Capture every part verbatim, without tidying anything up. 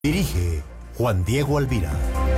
Dirige Juan Diego Alvira.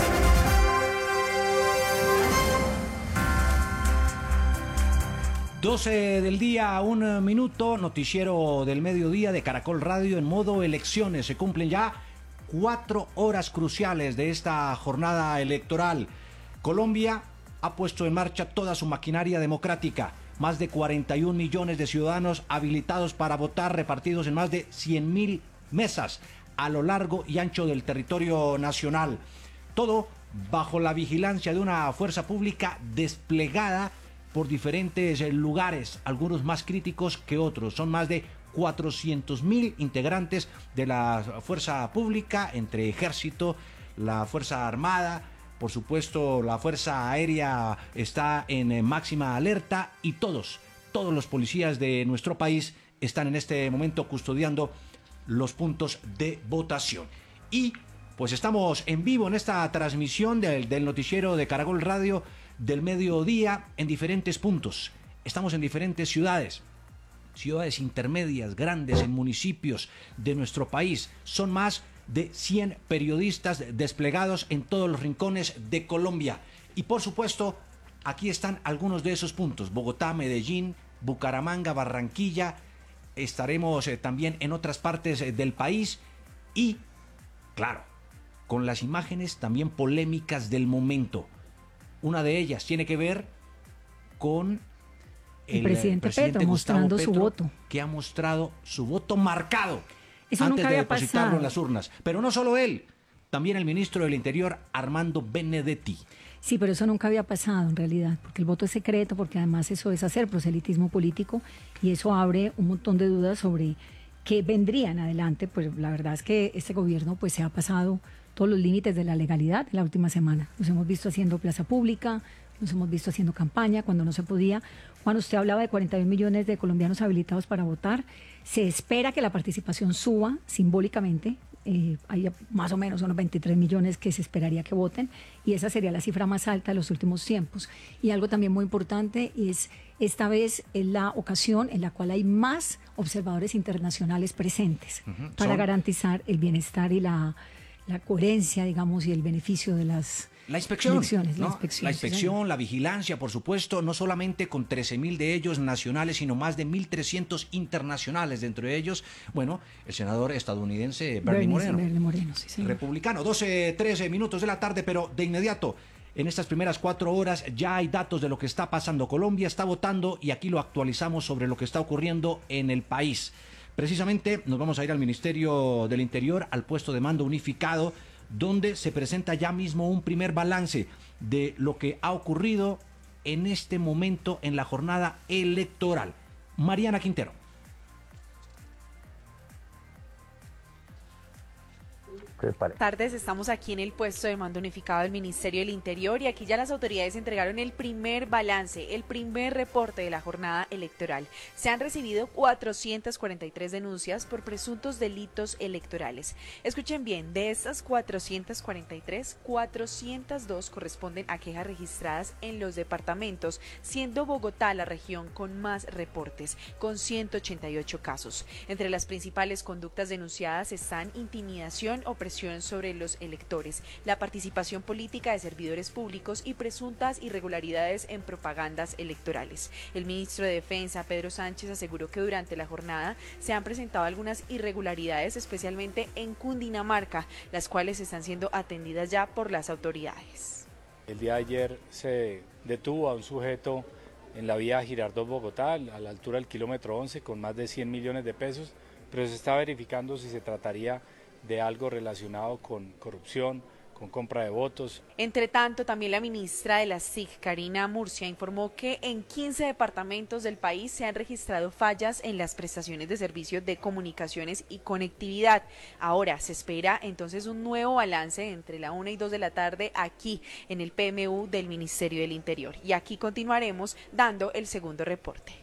doce del día, un minuto, noticiero del mediodía de Caracol Radio en modo elecciones. Se cumplen ya cuatro horas cruciales de esta jornada electoral. Colombia ha puesto en marcha toda su maquinaria democrática. Más de cuarenta y un millones de ciudadanos habilitados para votar, repartidos en más de cien mil mesas a lo largo y ancho del territorio nacional. Todo bajo la vigilancia de una fuerza pública desplegada por diferentes lugares, algunos más críticos que otros. Son más de cuatrocientos mil integrantes de la fuerza pública, entre ejército, la fuerza armada, por supuesto la fuerza aérea está en máxima alerta, y todos, todos los policías de nuestro país están en este momento custodiando los puntos de votación. Y pues estamos en vivo en esta transmisión del, del noticiero de Caracol Radio del mediodía en diferentes puntos. Estamos en diferentes ciudades, ciudades intermedias, grandes, en municipios de nuestro país. Son más de cien periodistas desplegados en todos los rincones de Colombia. Y por supuesto, aquí están algunos de esos puntos: Bogotá, Medellín, Bucaramanga, Barranquilla. Estaremos eh, también en otras partes eh, del país y, claro, con las imágenes también polémicas del momento. Una de ellas tiene que ver con el, el presidente, presidente Petro mostrando Petro, su voto, que ha mostrado su voto marcado Eso antes nunca de había depositarlo pasado. en las urnas. Pero no solo él, también el ministro del Interior, Armando Benedetti. Sí, pero eso nunca había pasado en realidad, porque el voto es secreto, porque además eso es hacer proselitismo político y eso abre un montón de dudas sobre qué vendría en adelante. Pues la verdad es que este gobierno pues se ha pasado todos los límites de la legalidad en la última semana. Nos hemos visto haciendo plaza pública, nos hemos visto haciendo campaña cuando no se podía. Juan, usted hablaba de cuarenta y un millones de colombianos habilitados para votar. Se espera que la participación suba simbólicamente. Eh, hay más o menos unos veintitrés millones que se esperaría que voten, y esa sería la cifra más alta de los últimos tiempos. Y algo también muy importante es, esta vez es la ocasión en la cual hay más observadores internacionales presentes uh-huh. para Son... garantizar el bienestar y la, la coherencia, digamos, y el beneficio de las La inspección, elecciones, ¿no? la inspección, la, inspección sí, la vigilancia, por supuesto, no solamente con trece mil de ellos nacionales, sino más de mil trescientos internacionales. Dentro de ellos, bueno, el senador estadounidense Bernie, Bernie Moreno, Bernie Moreno sí, republicano. doce, trece minutos de la tarde, pero de inmediato, en estas primeras cuatro horas ya hay datos de lo que está pasando. Colombia está votando y aquí lo actualizamos sobre lo que está ocurriendo en el país. Precisamente nos vamos a ir al Ministerio del Interior, al puesto de mando unificado, donde se presenta ya mismo un primer balance de lo que ha ocurrido en este momento en la jornada electoral. Mariana Quintero. Buenas tardes, estamos aquí en el puesto de mando unificado del Ministerio del Interior y aquí ya las autoridades entregaron el primer balance, el primer reporte de la jornada electoral. Se han recibido cuatrocientas cuarenta y tres denuncias por presuntos delitos electorales. Escuchen bien, de estas cuatrocientas cuarenta y tres, cuatrocientas dos corresponden a quejas registradas en los departamentos, siendo Bogotá la región con más reportes, con ciento ochenta y ocho casos. Entre las principales conductas denunciadas están intimidación o presión sobre los electores, la participación política de servidores públicos y presuntas irregularidades en propagandas electorales. El ministro de Defensa, Pedro Sánchez, aseguró que durante la jornada se han presentado algunas irregularidades, especialmente en Cundinamarca, las cuales están siendo atendidas ya por las autoridades. El día de ayer se detuvo a un sujeto en la vía Girardot-Bogotá, a la altura del kilómetro once, con más de cien millones de pesos, pero se está verificando si se trataría de algo relacionado con corrupción, con compra de votos. Entre tanto, también la ministra de la S I C, Karina Murcia, informó que en quince departamentos del país se han registrado fallas en las prestaciones de servicios de comunicaciones y conectividad. Ahora se espera entonces un nuevo balance entre la una y dos de la tarde aquí en el P M U del Ministerio del Interior. Y aquí continuaremos dando el segundo reporte.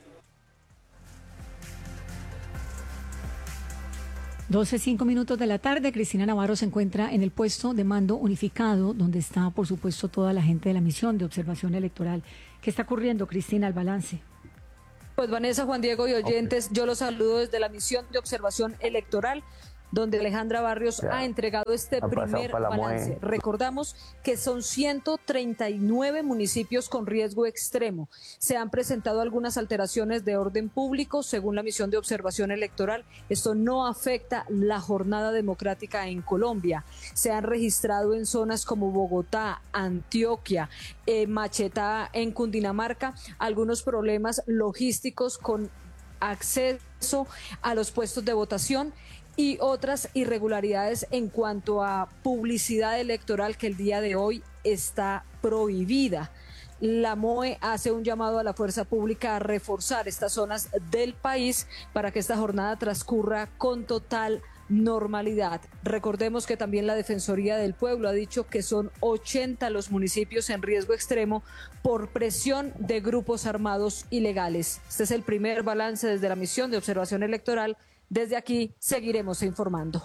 doce, cinco minutos de la tarde, Cristina Navarro se encuentra en el puesto de mando unificado, donde está, por supuesto, toda la gente de la misión de observación electoral. ¿Qué está ocurriendo, Cristina, el balance? Pues Vanessa, Juan Diego y oyentes, okay. Yo los saludo desde la misión de observación electoral. donde Alejandra Barrios ya, ha entregado este primer balance. Recordamos que son ciento treinta y nueve municipios con riesgo extremo. Se han presentado algunas alteraciones de orden público, según la misión de observación electoral. Esto no afecta la jornada democrática en Colombia. Se han registrado en zonas como Bogotá, Antioquia, eh, Machetá en Cundinamarca, algunos problemas logísticos con acceso a los puestos de votación y otras irregularidades en cuanto a publicidad electoral que el día de hoy está prohibida. La M O E hace un llamado a la fuerza pública a reforzar estas zonas del país para que esta jornada transcurra con total normalidad. Recordemos que también la Defensoría del Pueblo ha dicho que son ochenta los municipios en riesgo extremo por presión de grupos armados ilegales. Este es el primer balance desde la misión de observación electoral. Desde aquí seguiremos informando.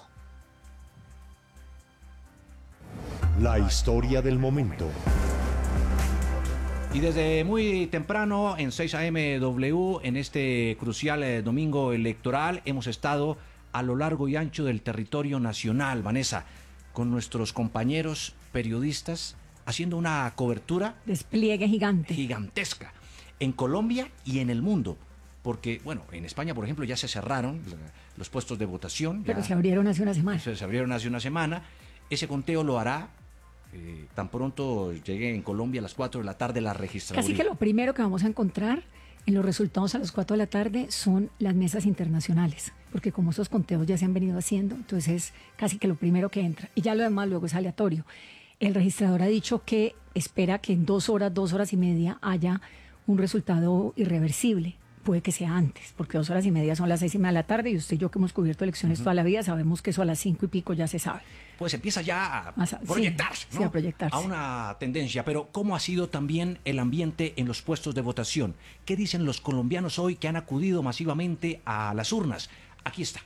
La historia del momento. Y desde muy temprano en seis A M W, en este crucial eh, domingo electoral, hemos estado a lo largo y ancho del territorio nacional, Vanessa, con nuestros compañeros periodistas haciendo una cobertura despliegue gigante, gigantesca en Colombia y en el mundo, porque bueno, en España, por ejemplo, ya se cerraron los puestos de votación, pero ya se abrieron hace una semana. Se, se abrieron hace una semana. Ese conteo lo hará eh, tan pronto llegue en Colombia a las cuatro de la tarde la registraduría. Casi que lo primero que vamos a encontrar en los resultados a las cuatro de la tarde son las mesas internacionales, porque como esos conteos ya se han venido haciendo, entonces casi que lo primero que entra, y ya lo demás luego es aleatorio. El registrador ha dicho que espera que en dos horas, dos horas y media haya un resultado irreversible. Puede que sea antes, porque dos horas y media son las seis y media de la tarde, y usted y yo que hemos cubierto elecciones uh-huh. toda la vida sabemos que eso a las cinco y pico ya se sabe. Pues empieza ya a Más a, proyectarse, sí, ¿no? sí, a proyectarse. A una tendencia. Pero ¿cómo ha sido también el ambiente en los puestos de votación? ¿Qué dicen los colombianos hoy que han acudido masivamente a las urnas? Aquí está.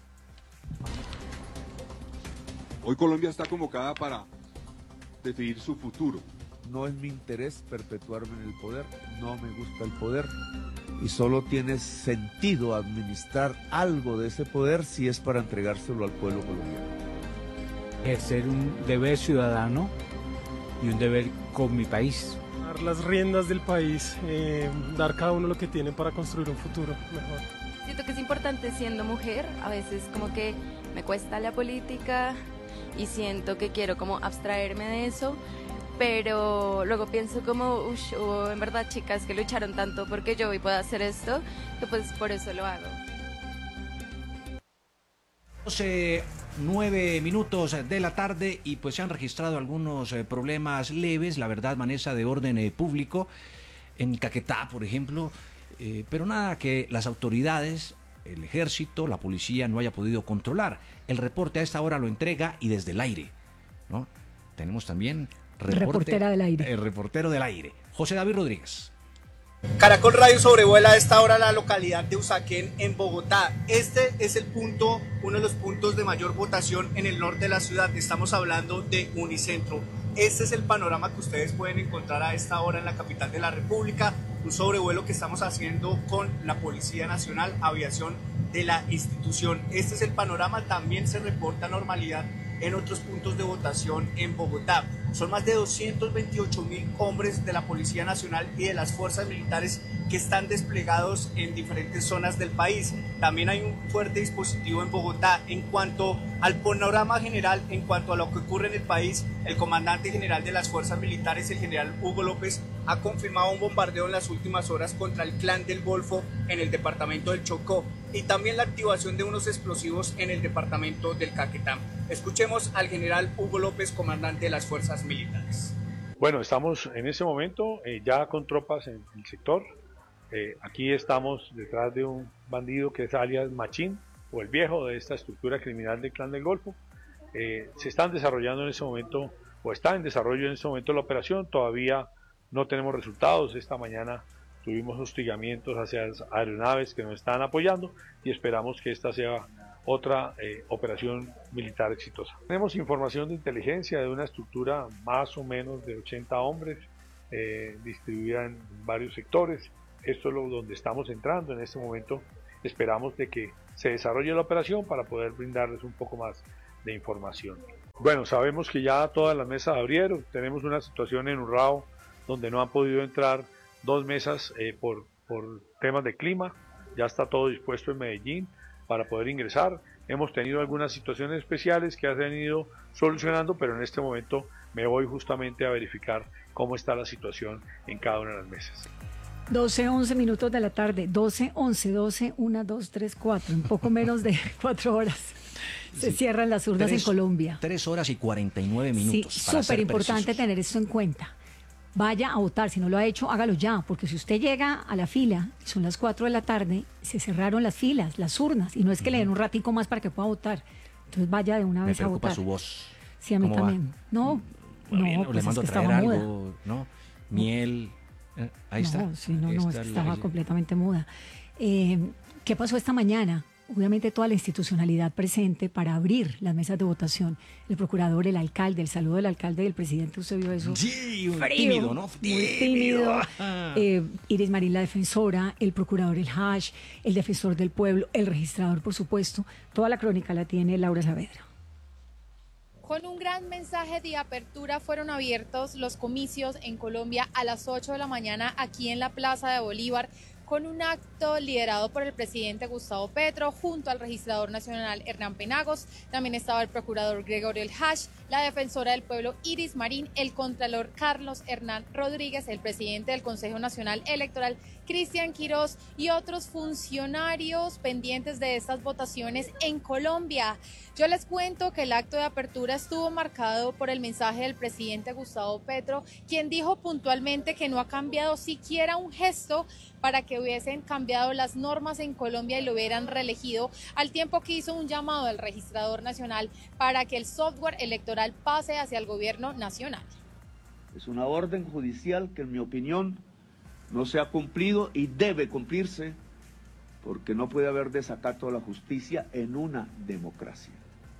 Hoy Colombia está convocada para definir su futuro. No es mi interés perpetuarme en el poder, no me gusta el poder y solo tiene sentido administrar algo de ese poder si es para entregárselo al pueblo colombiano. Ejercer un deber ciudadano y un deber con mi país. Dar las riendas del país, eh, dar cada uno lo que tiene para construir un futuro mejor. Siento que es importante siendo mujer, a veces como que me cuesta la política y siento que quiero como abstraerme de eso. Pero luego pienso como, uff, hubo en verdad chicas que lucharon tanto porque yo hoy pueda hacer esto, que pues por eso lo hago. doce, nueve minutos de la tarde y pues se han registrado algunos eh, problemas leves, la verdad, Vanessa, de orden eh, público, en Caquetá, por ejemplo, eh, pero nada que las autoridades, el ejército, la policía no haya podido controlar. El reporte a esta hora lo entrega y desde el aire, ¿no? Tenemos también... Reporte, reportera del aire. El reportero del aire, José David Rodríguez. Caracol Radio sobrevuela a esta hora la localidad de Usaquén en Bogotá. Este es el punto, uno de los puntos de mayor votación en el norte de la ciudad. Estamos hablando de Unicentro. Este es el panorama que ustedes pueden encontrar a esta hora en la capital de la República. Un sobrevuelo que estamos haciendo con la Policía Nacional, aviación de la institución. Este es el panorama. También se reporta normalidad en otros puntos de votación en Bogotá. Son más de doscientos veintiocho mil hombres de la Policía Nacional y de las fuerzas militares que están desplegados en diferentes zonas del país. También hay un fuerte dispositivo en Bogotá. En cuanto al panorama general, en cuanto a lo que ocurre en el país, el comandante general de las fuerzas militares, el general Hugo López, ha confirmado un bombardeo en las últimas horas contra el Clan del Golfo en el departamento del Chocó y también la activación de unos explosivos en el departamento del Caquetá. Escuchemos al general Hugo López, comandante de las fuerzas militares. Bueno, estamos en ese momento eh, ya con tropas en el sector. Eh, aquí estamos detrás de un bandido que es alias Machín, o el viejo de esta estructura criminal del Clan del Golfo. Eh, se están desarrollando en ese momento, o está en desarrollo en ese momento la operación. Todavía no tenemos resultados. Esta mañana tuvimos hostigamientos hacia las aeronaves que nos están apoyando y esperamos que esta sea otra eh, operación militar exitosa. Tenemos información de inteligencia de una estructura más o menos de ochenta hombres eh, distribuida en varios sectores. Esto es lo donde estamos entrando en este momento. Esperamos de que se desarrolle la operación para poder brindarles un poco más de información. Bueno, sabemos que ya todas las mesas abrieron, tenemos una situación en Urrao donde no han podido entrar dos mesas eh, por, por temas de clima, ya está todo dispuesto en Medellín para poder ingresar. Hemos tenido algunas situaciones especiales que se han ido solucionando, pero en este momento me voy justamente a verificar cómo está la situación en cada una de las mesas. doce, once minutos de la tarde, doce, once, doce, uno, dos, tres, cuatro, un poco menos de cuatro horas. Se sí. cierran las urnas tres, en Colombia. Tres horas y cuarenta y nueve minutos. Sí, súper importante tener esto en cuenta. Vaya a votar, si no lo ha hecho, hágalo ya, porque si usted llega a la fila, son las cuatro de la tarde, se cerraron las filas, las urnas, y no es que uh-huh. le den un ratico más para que pueda votar. Entonces vaya de una vez a votar. Me preocupa su voz. Sí, a mí también. Va? No, bueno, no, bien, pues le mando es que traer estaba algo, muda. ¿no? Miel, eh, ahí no, está. Sí, no, no, es que estaba la... completamente muda. Eh, ¿Qué pasó esta mañana? Obviamente toda la institucionalidad presente para abrir las mesas de votación. El procurador, el alcalde, el saludo del alcalde y del presidente, usted vio eso. Sí, un frío, tímido, ¿no? Muy tímido. Eh, Iris Marín, la defensora, el procurador, el Hash, el defensor del pueblo, el registrador, por supuesto. Toda la crónica la tiene Laura Saavedra. Con un gran mensaje de apertura fueron abiertos los comicios en Colombia a las ocho de la mañana aquí en la Plaza de Bolívar, con un acto liderado por el presidente Gustavo Petro, junto al registrador nacional Hernán Penagos. También estaba el procurador Gregorio El Hash, la defensora del pueblo Iris Marín, el contralor Carlos Hernán Rodríguez, el presidente del Consejo Nacional Electoral Cristian Quirós y otros funcionarios pendientes de estas votaciones en Colombia. Yo les cuento que el acto de apertura estuvo marcado por el mensaje del presidente Gustavo Petro, quien dijo puntualmente que no ha cambiado siquiera un gesto para que hubiesen cambiado las normas en Colombia y lo hubieran reelegido, al tiempo que hizo un llamado al registrador nacional para que el software electoral pase hacia el gobierno nacional. Es una orden judicial que, en mi opinión, no se ha cumplido y debe cumplirse, porque no puede haber desacato a la justicia en una democracia.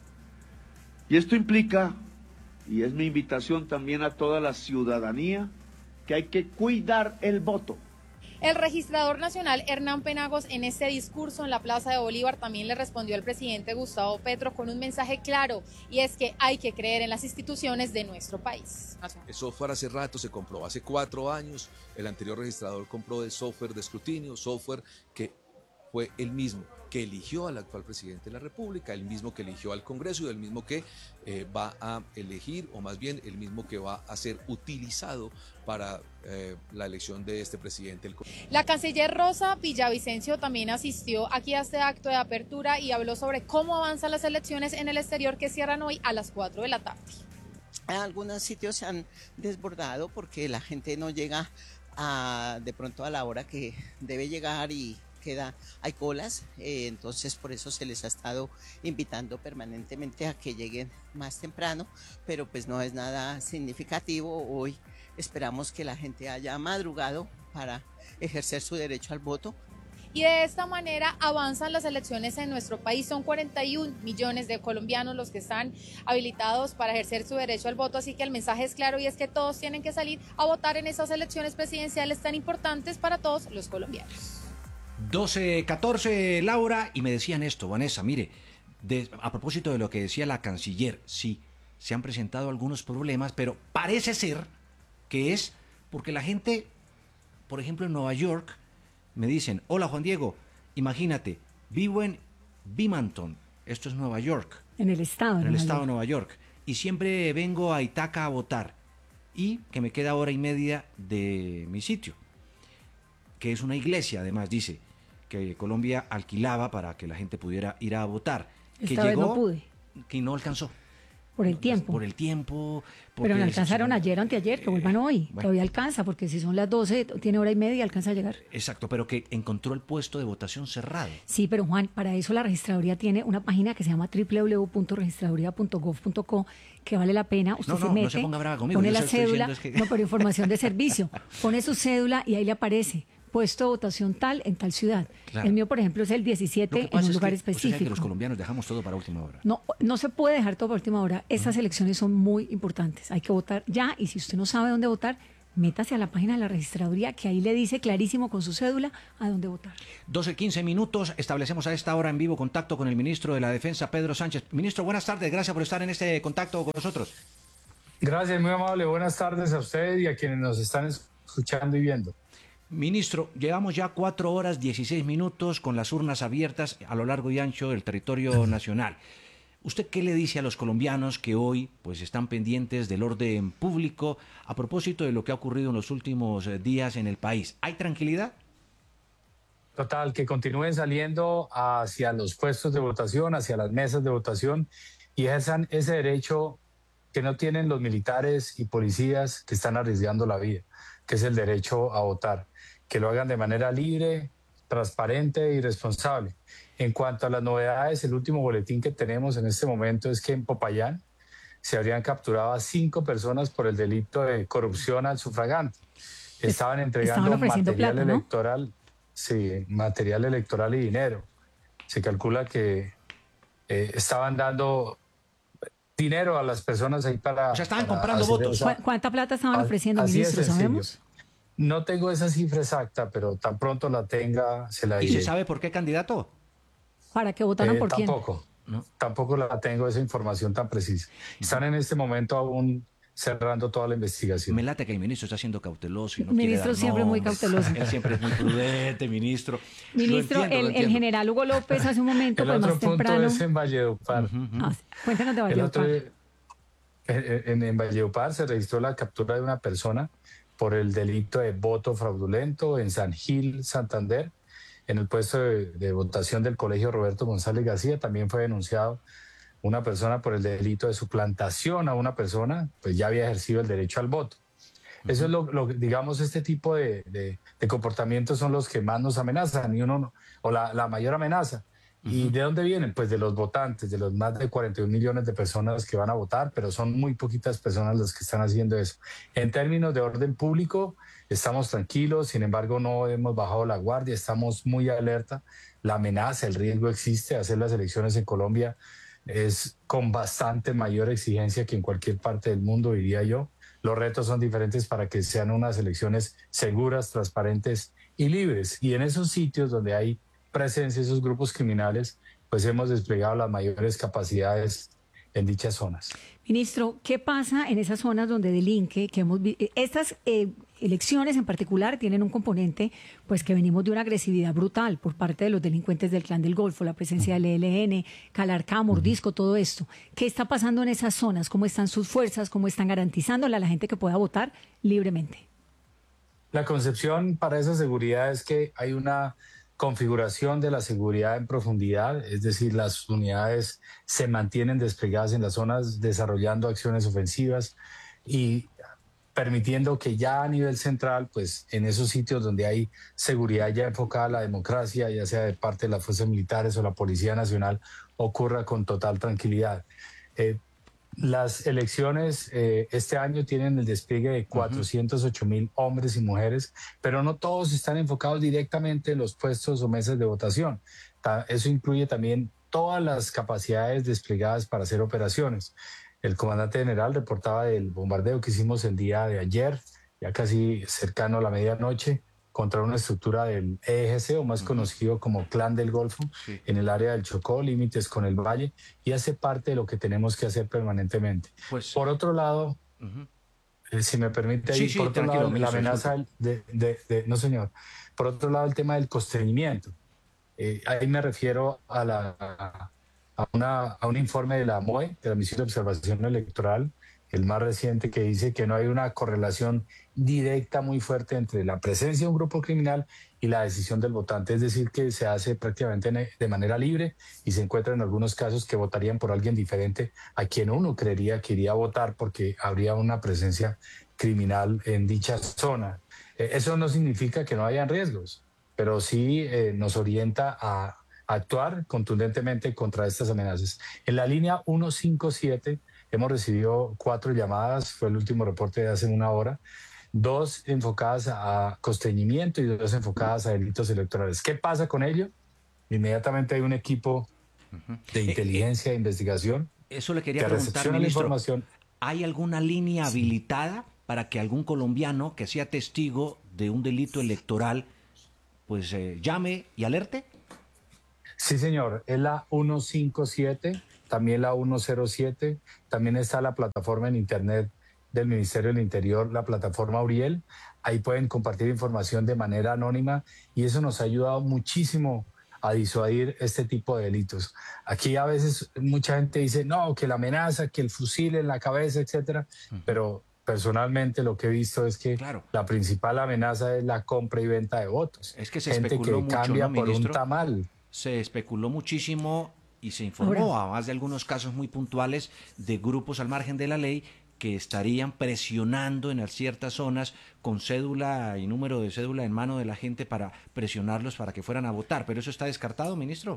Y esto implica, y es mi invitación también a toda la ciudadanía, que hay que cuidar el voto. El registrador nacional Hernán Penagos, en este discurso en la Plaza de Bolívar, también le respondió al presidente Gustavo Petro con un mensaje claro, y es que hay que creer en las instituciones de nuestro país. El software hace rato se compró, hace cuatro años el anterior registrador compró el software de escrutinio, software que fue el mismo que eligió al actual presidente de la República, el mismo que eligió al Congreso y el mismo que eh, va a elegir, o más bien el mismo que va a ser utilizado para eh, la elección de este presidente. La canciller Rosa Villavicencio también asistió aquí a este acto de apertura y habló sobre cómo avanzan las elecciones en el exterior, que cierran hoy a las cuatro de la tarde. Algunos sitios se han desbordado porque la gente no llega a, de pronto a la hora que debe llegar y queda, hay colas, eh, entonces por eso se les ha estado invitando permanentemente a que lleguen más temprano, pero pues no es nada significativo. Hoy esperamos que la gente haya madrugado para ejercer su derecho al voto. Y de esta manera avanzan las elecciones en nuestro país. Son cuarenta y un millones de colombianos los que están habilitados para ejercer su derecho al voto, así que el mensaje es claro y es que todos tienen que salir a votar en esas elecciones presidenciales tan importantes para todos los colombianos. doce catorce, Laura, y me decían esto, Vanessa, mire, de, a propósito de lo que decía la canciller, sí, se han presentado algunos problemas, pero parece ser que es porque la gente, por ejemplo en Nueva York, me dicen, hola Juan Diego, imagínate, vivo en Binghamton, esto es Nueva York. En el estado de En el Nueva estado York. de Nueva York, y siempre vengo a Itaca a votar, y que me queda hora y media de mi sitio, que es una iglesia, además dice, que Colombia alquilaba para que la gente pudiera ir a votar. Que Esta vez llegó, no pude. Que no alcanzó. Por el tiempo. Por el tiempo. Pero no alcanzaron ayer o anteayer, que vuelvan hoy. bueno. Todavía alcanza, porque si son las doce, tiene hora y media, alcanza a llegar. Exacto, pero que encontró el puesto de votación cerrado. Sí, pero Juan, para eso la registraduría tiene una página que se llama doble u doble u doble u punto registraduría punto gov punto co, que vale la pena. Usted No, se no, mete, no se ponga brava conmigo, pone yo la se lo estoy cédula, diciendo es que- no, pero información de servicio. Pone su cédula y ahí le aparece puesto de votación tal en tal ciudad. Claro. El mío, por ejemplo, es el diecisiete Lo que en pasa un es lugar que usted sabe que específico. los colombianos dejamos todo para última hora. No, no se puede dejar todo por última hora. Estas elecciones son muy importantes. Hay que votar ya, y si usted no sabe dónde votar, métase a la página de la registraduría, que ahí le dice clarísimo con su cédula a dónde votar. doce quince minutos, establecemos a esta hora en vivo contacto con el ministro de la Defensa, Pedro Sánchez. Ministro, buenas tardes, gracias por estar en este contacto con nosotros. Gracias, muy amable, buenas tardes a usted y a quienes nos están escuchando y viendo. Ministro, llevamos ya cuatro horas dieciséis minutos con las urnas abiertas a lo largo y ancho del territorio nacional. ¿Usted qué le dice a los colombianos que hoy pues están pendientes del orden público a propósito de lo que ha ocurrido en los últimos días en el país? ¿Hay tranquilidad? Total, que continúen saliendo hacia los puestos de votación, hacia las mesas de votación y ejerzan ese derecho que no tienen los militares y policías que están arriesgando la vida, que es el derecho a votar. Que lo hagan de manera libre, transparente y responsable. En cuanto a las novedades, el último boletín que tenemos en este momento es que en Popayán se habrían capturado a cinco personas por el delito de corrupción al sufragante. Estaban entregando material plata, ¿no? electoral, sí, material electoral y dinero. Se calcula que eh, estaban dando dinero a las personas ahí para... O sea, estaban comprando votos. Esa... ¿Cuánta plata estaban ofreciendo, Así ministro? ¿Sabemos? No tengo esa cifra exacta, pero tan pronto la tenga, se la diré. ¿Y se sabe por qué candidato? ¿Para qué votaron eh, por quién? Tampoco, ¿no? Tampoco la tengo esa información tan precisa. Están en este momento aún cerrando toda la investigación. Me late que el ministro está siendo cauteloso. Y no ministro quiere dar siempre nombres. muy cauteloso. Él siempre es muy prudente, ministro. Ministro, entiendo, el, el general Hugo López hace un momento, el pues otro más punto temprano. es en Valledupar. Uh -huh. ah, cuéntanos de Valledupar. El otro, en, en Valledupar se registró la captura de una persona por el delito de voto fraudulento en San Gil, Santander, en el puesto de, de votación del Colegio Roberto González García. También fue denunciado una persona por el delito de suplantación a una persona, pues ya había ejercido el derecho al voto. Uh-huh. Eso es lo, lo digamos, este tipo de, de, de comportamientos son los que más nos amenazan, y uno no, o la, la mayor amenaza. ¿Y de dónde vienen? Pues de los votantes, de los más de cuarenta y un millones de personas que van a votar, pero son muy poquitas personas las que están haciendo eso. En términos de orden público, estamos tranquilos, sin embargo no hemos bajado la guardia, estamos muy alerta. La amenaza, el riesgo existe. Hacer las elecciones en Colombia es con bastante mayor exigencia que en cualquier parte del mundo, diría yo. Los retos son diferentes para que sean unas elecciones seguras, transparentes y libres. Y en esos sitios donde hay presencia de esos grupos criminales, pues hemos desplegado las mayores capacidades en dichas zonas. Ministro, ¿qué pasa en esas zonas donde delinque? Que hemos vi- estas eh, elecciones en particular tienen un componente, pues que venimos de una agresividad brutal por parte de los delincuentes del Clan del Golfo, la presencia del E L N, Calarcá, Mordisco, todo esto. ¿Qué está pasando en esas zonas? ¿Cómo están sus fuerzas? ¿Cómo están garantizándole a la gente que pueda votar libremente? La concepción para esa seguridad es que hay una configuración de la seguridad en profundidad, es decir, las unidades se mantienen desplegadas en las zonas desarrollando acciones ofensivas y permitiendo que ya a nivel central, pues en esos sitios donde hay seguridad ya enfocada a la democracia, ya sea de parte de las fuerzas militares o la Policía Nacional, ocurra con total tranquilidad. Eh, Las elecciones eh, este año tienen el despliegue de cuatrocientos ocho mil hombres y mujeres, pero no todos están enfocados directamente en los puestos o mesas de votación. Ta- Eso incluye también todas las capacidades desplegadas para hacer operaciones. El comandante general reportaba del bombardeo que hicimos el día de ayer, ya casi cercano a la medianoche, contra una estructura del E G C, o más uh-huh. conocido como Clan del Golfo, sí. en el área del Chocó, límites con el Valle, y hace parte de lo que tenemos que hacer permanentemente. Pues, por otro lado, uh-huh. eh, si me permite, sí, ahí, sí, por otro lado, la amenaza de, de, de, de... No, señor. Por otro lado, el tema del constreñimiento. Eh, ahí me refiero a, la, a, una, a un informe de la M O E, de la Misión de Observación Electoral, el más reciente, que dice que no hay una correlación directa muy fuerte entre la presencia de un grupo criminal y la decisión del votante. Es decir, que se hace prácticamente de manera libre y se encuentra en algunos casos que votarían por alguien diferente a quien uno creería que iría a votar porque habría una presencia criminal en dicha zona. Eh, eso no significa que no hayan riesgos, pero sí eh, nos orienta a actuar contundentemente contra estas amenazas. En la línea ciento cincuenta y siete hemos recibido cuatro llamadas, fue el último reporte de hace una hora, dos enfocadas a constreñimiento y dos enfocadas a delitos electorales. ¿Qué pasa con ello? Inmediatamente hay un equipo de inteligencia e investigación. Eso le quería que preguntar, ministro. La información. ¿Hay alguna línea habilitada para que algún colombiano que sea testigo de un delito electoral, pues eh, llame y alerte? Sí, señor, es la ciento cincuenta y siete, también la ciento siete, también está la plataforma en internet del Ministerio del Interior, la plataforma Uriel. Ahí pueden compartir información de manera anónima y eso nos ha ayudado muchísimo a disuadir este tipo de delitos. Aquí a veces mucha gente dice, no, que la amenaza, que el fusil en la cabeza, etcétera, uh-huh. Pero personalmente lo que he visto es que claro. La principal amenaza es la compra y venta de votos. Es que se gente especuló que mucho, cambia ¿no, por ministro? un tamal. Se especuló muchísimo y se informó, Ahora. además de algunos casos muy puntuales, de grupos al margen de la ley que estarían presionando en ciertas zonas con cédula y número de cédula en mano de la gente para presionarlos para que fueran a votar. ¿Pero eso está descartado, ministro?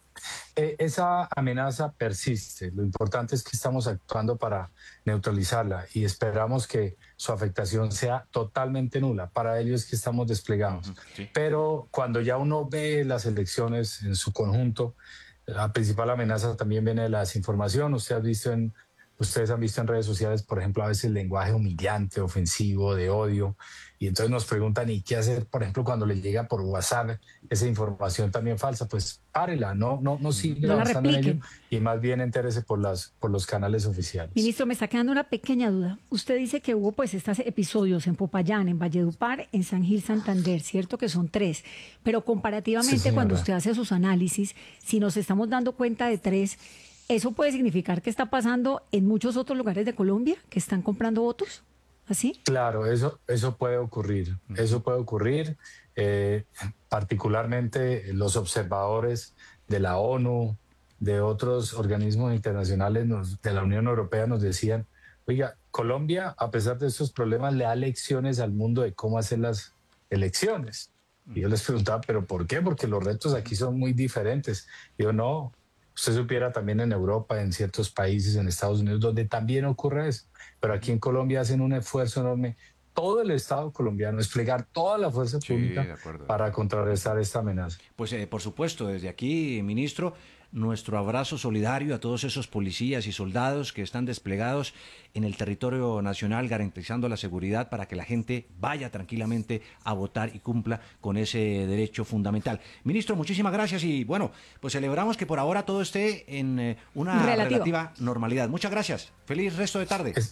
Eh, esa amenaza persiste. Lo importante es que estamos actuando para neutralizarla y esperamos que su afectación sea totalmente nula. Para ello es que estamos desplegados. Uh-huh, sí. Pero cuando ya uno ve las elecciones en su conjunto, la principal amenaza también viene de la desinformación. Usted ha visto en Ustedes han visto en redes sociales, por ejemplo, a veces lenguaje humillante, ofensivo, de odio, y entonces nos preguntan, ¿y qué hacer, por ejemplo, cuando les llega por WhatsApp esa información también falsa? Pues párela, no, no, no siga avanzando en ello y más bien entérese por, las, por los canales oficiales. Ministro, me está quedando una pequeña duda. Usted dice que hubo pues estos episodios en Popayán, en Valledupar, en San Gil, Santander, ¿cierto? Que son tres, pero comparativamente sí, cuando usted hace sus análisis, si nos estamos dando cuenta de tres, ¿eso puede significar que está pasando en muchos otros lugares de Colombia que están comprando votos? ¿Así? Claro, eso, eso puede ocurrir. Eso puede ocurrir. Eh, particularmente los observadores de la ONU, de otros organismos internacionales, nos, de la Unión Europea, nos decían, oiga, Colombia, a pesar de estos problemas, le da lecciones al mundo de cómo hacer las elecciones. Y yo les preguntaba, ¿pero por qué? Porque los retos aquí son muy diferentes. Y yo, no. Usted supiera también en Europa, en ciertos países, en Estados Unidos, donde también ocurre eso. Pero aquí en Colombia hacen un esfuerzo enorme, todo el Estado colombiano, desplegar toda la fuerza sí, pública para contrarrestar esta amenaza. Pues eh, por supuesto, desde aquí, ministro, nuestro abrazo solidario a todos esos policías y soldados que están desplegados en el territorio nacional garantizando la seguridad para que la gente vaya tranquilamente a votar y cumpla con ese derecho fundamental. Ministro, muchísimas gracias y bueno, pues celebramos que por ahora todo esté en eh, una Relativo. relativa normalidad. Muchas gracias. Feliz resto de tarde. Es,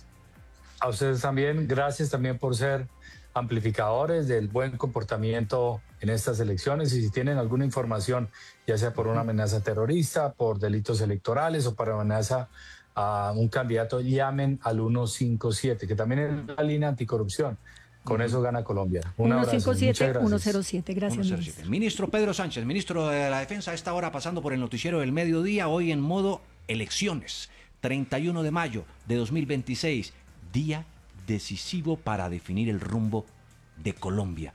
a ustedes también, gracias también por ser amplificadores del buen comportamiento en estas elecciones y si tienen alguna información, ya sea por una amenaza terrorista, por delitos electorales o por amenaza a un candidato, llamen al ciento cincuenta y siete, que también es la línea anticorrupción. Con eso gana Colombia. Un abrazo. ciento cincuenta y siete, ciento cero siete. Gracias, ciento cero siete. Ministro Pedro Sánchez, ministro de la Defensa, a esta hora pasando por el noticiero del mediodía, hoy en modo elecciones. treinta y uno de mayo de dos mil veintiséis, día decisivo para definir el rumbo de Colombia.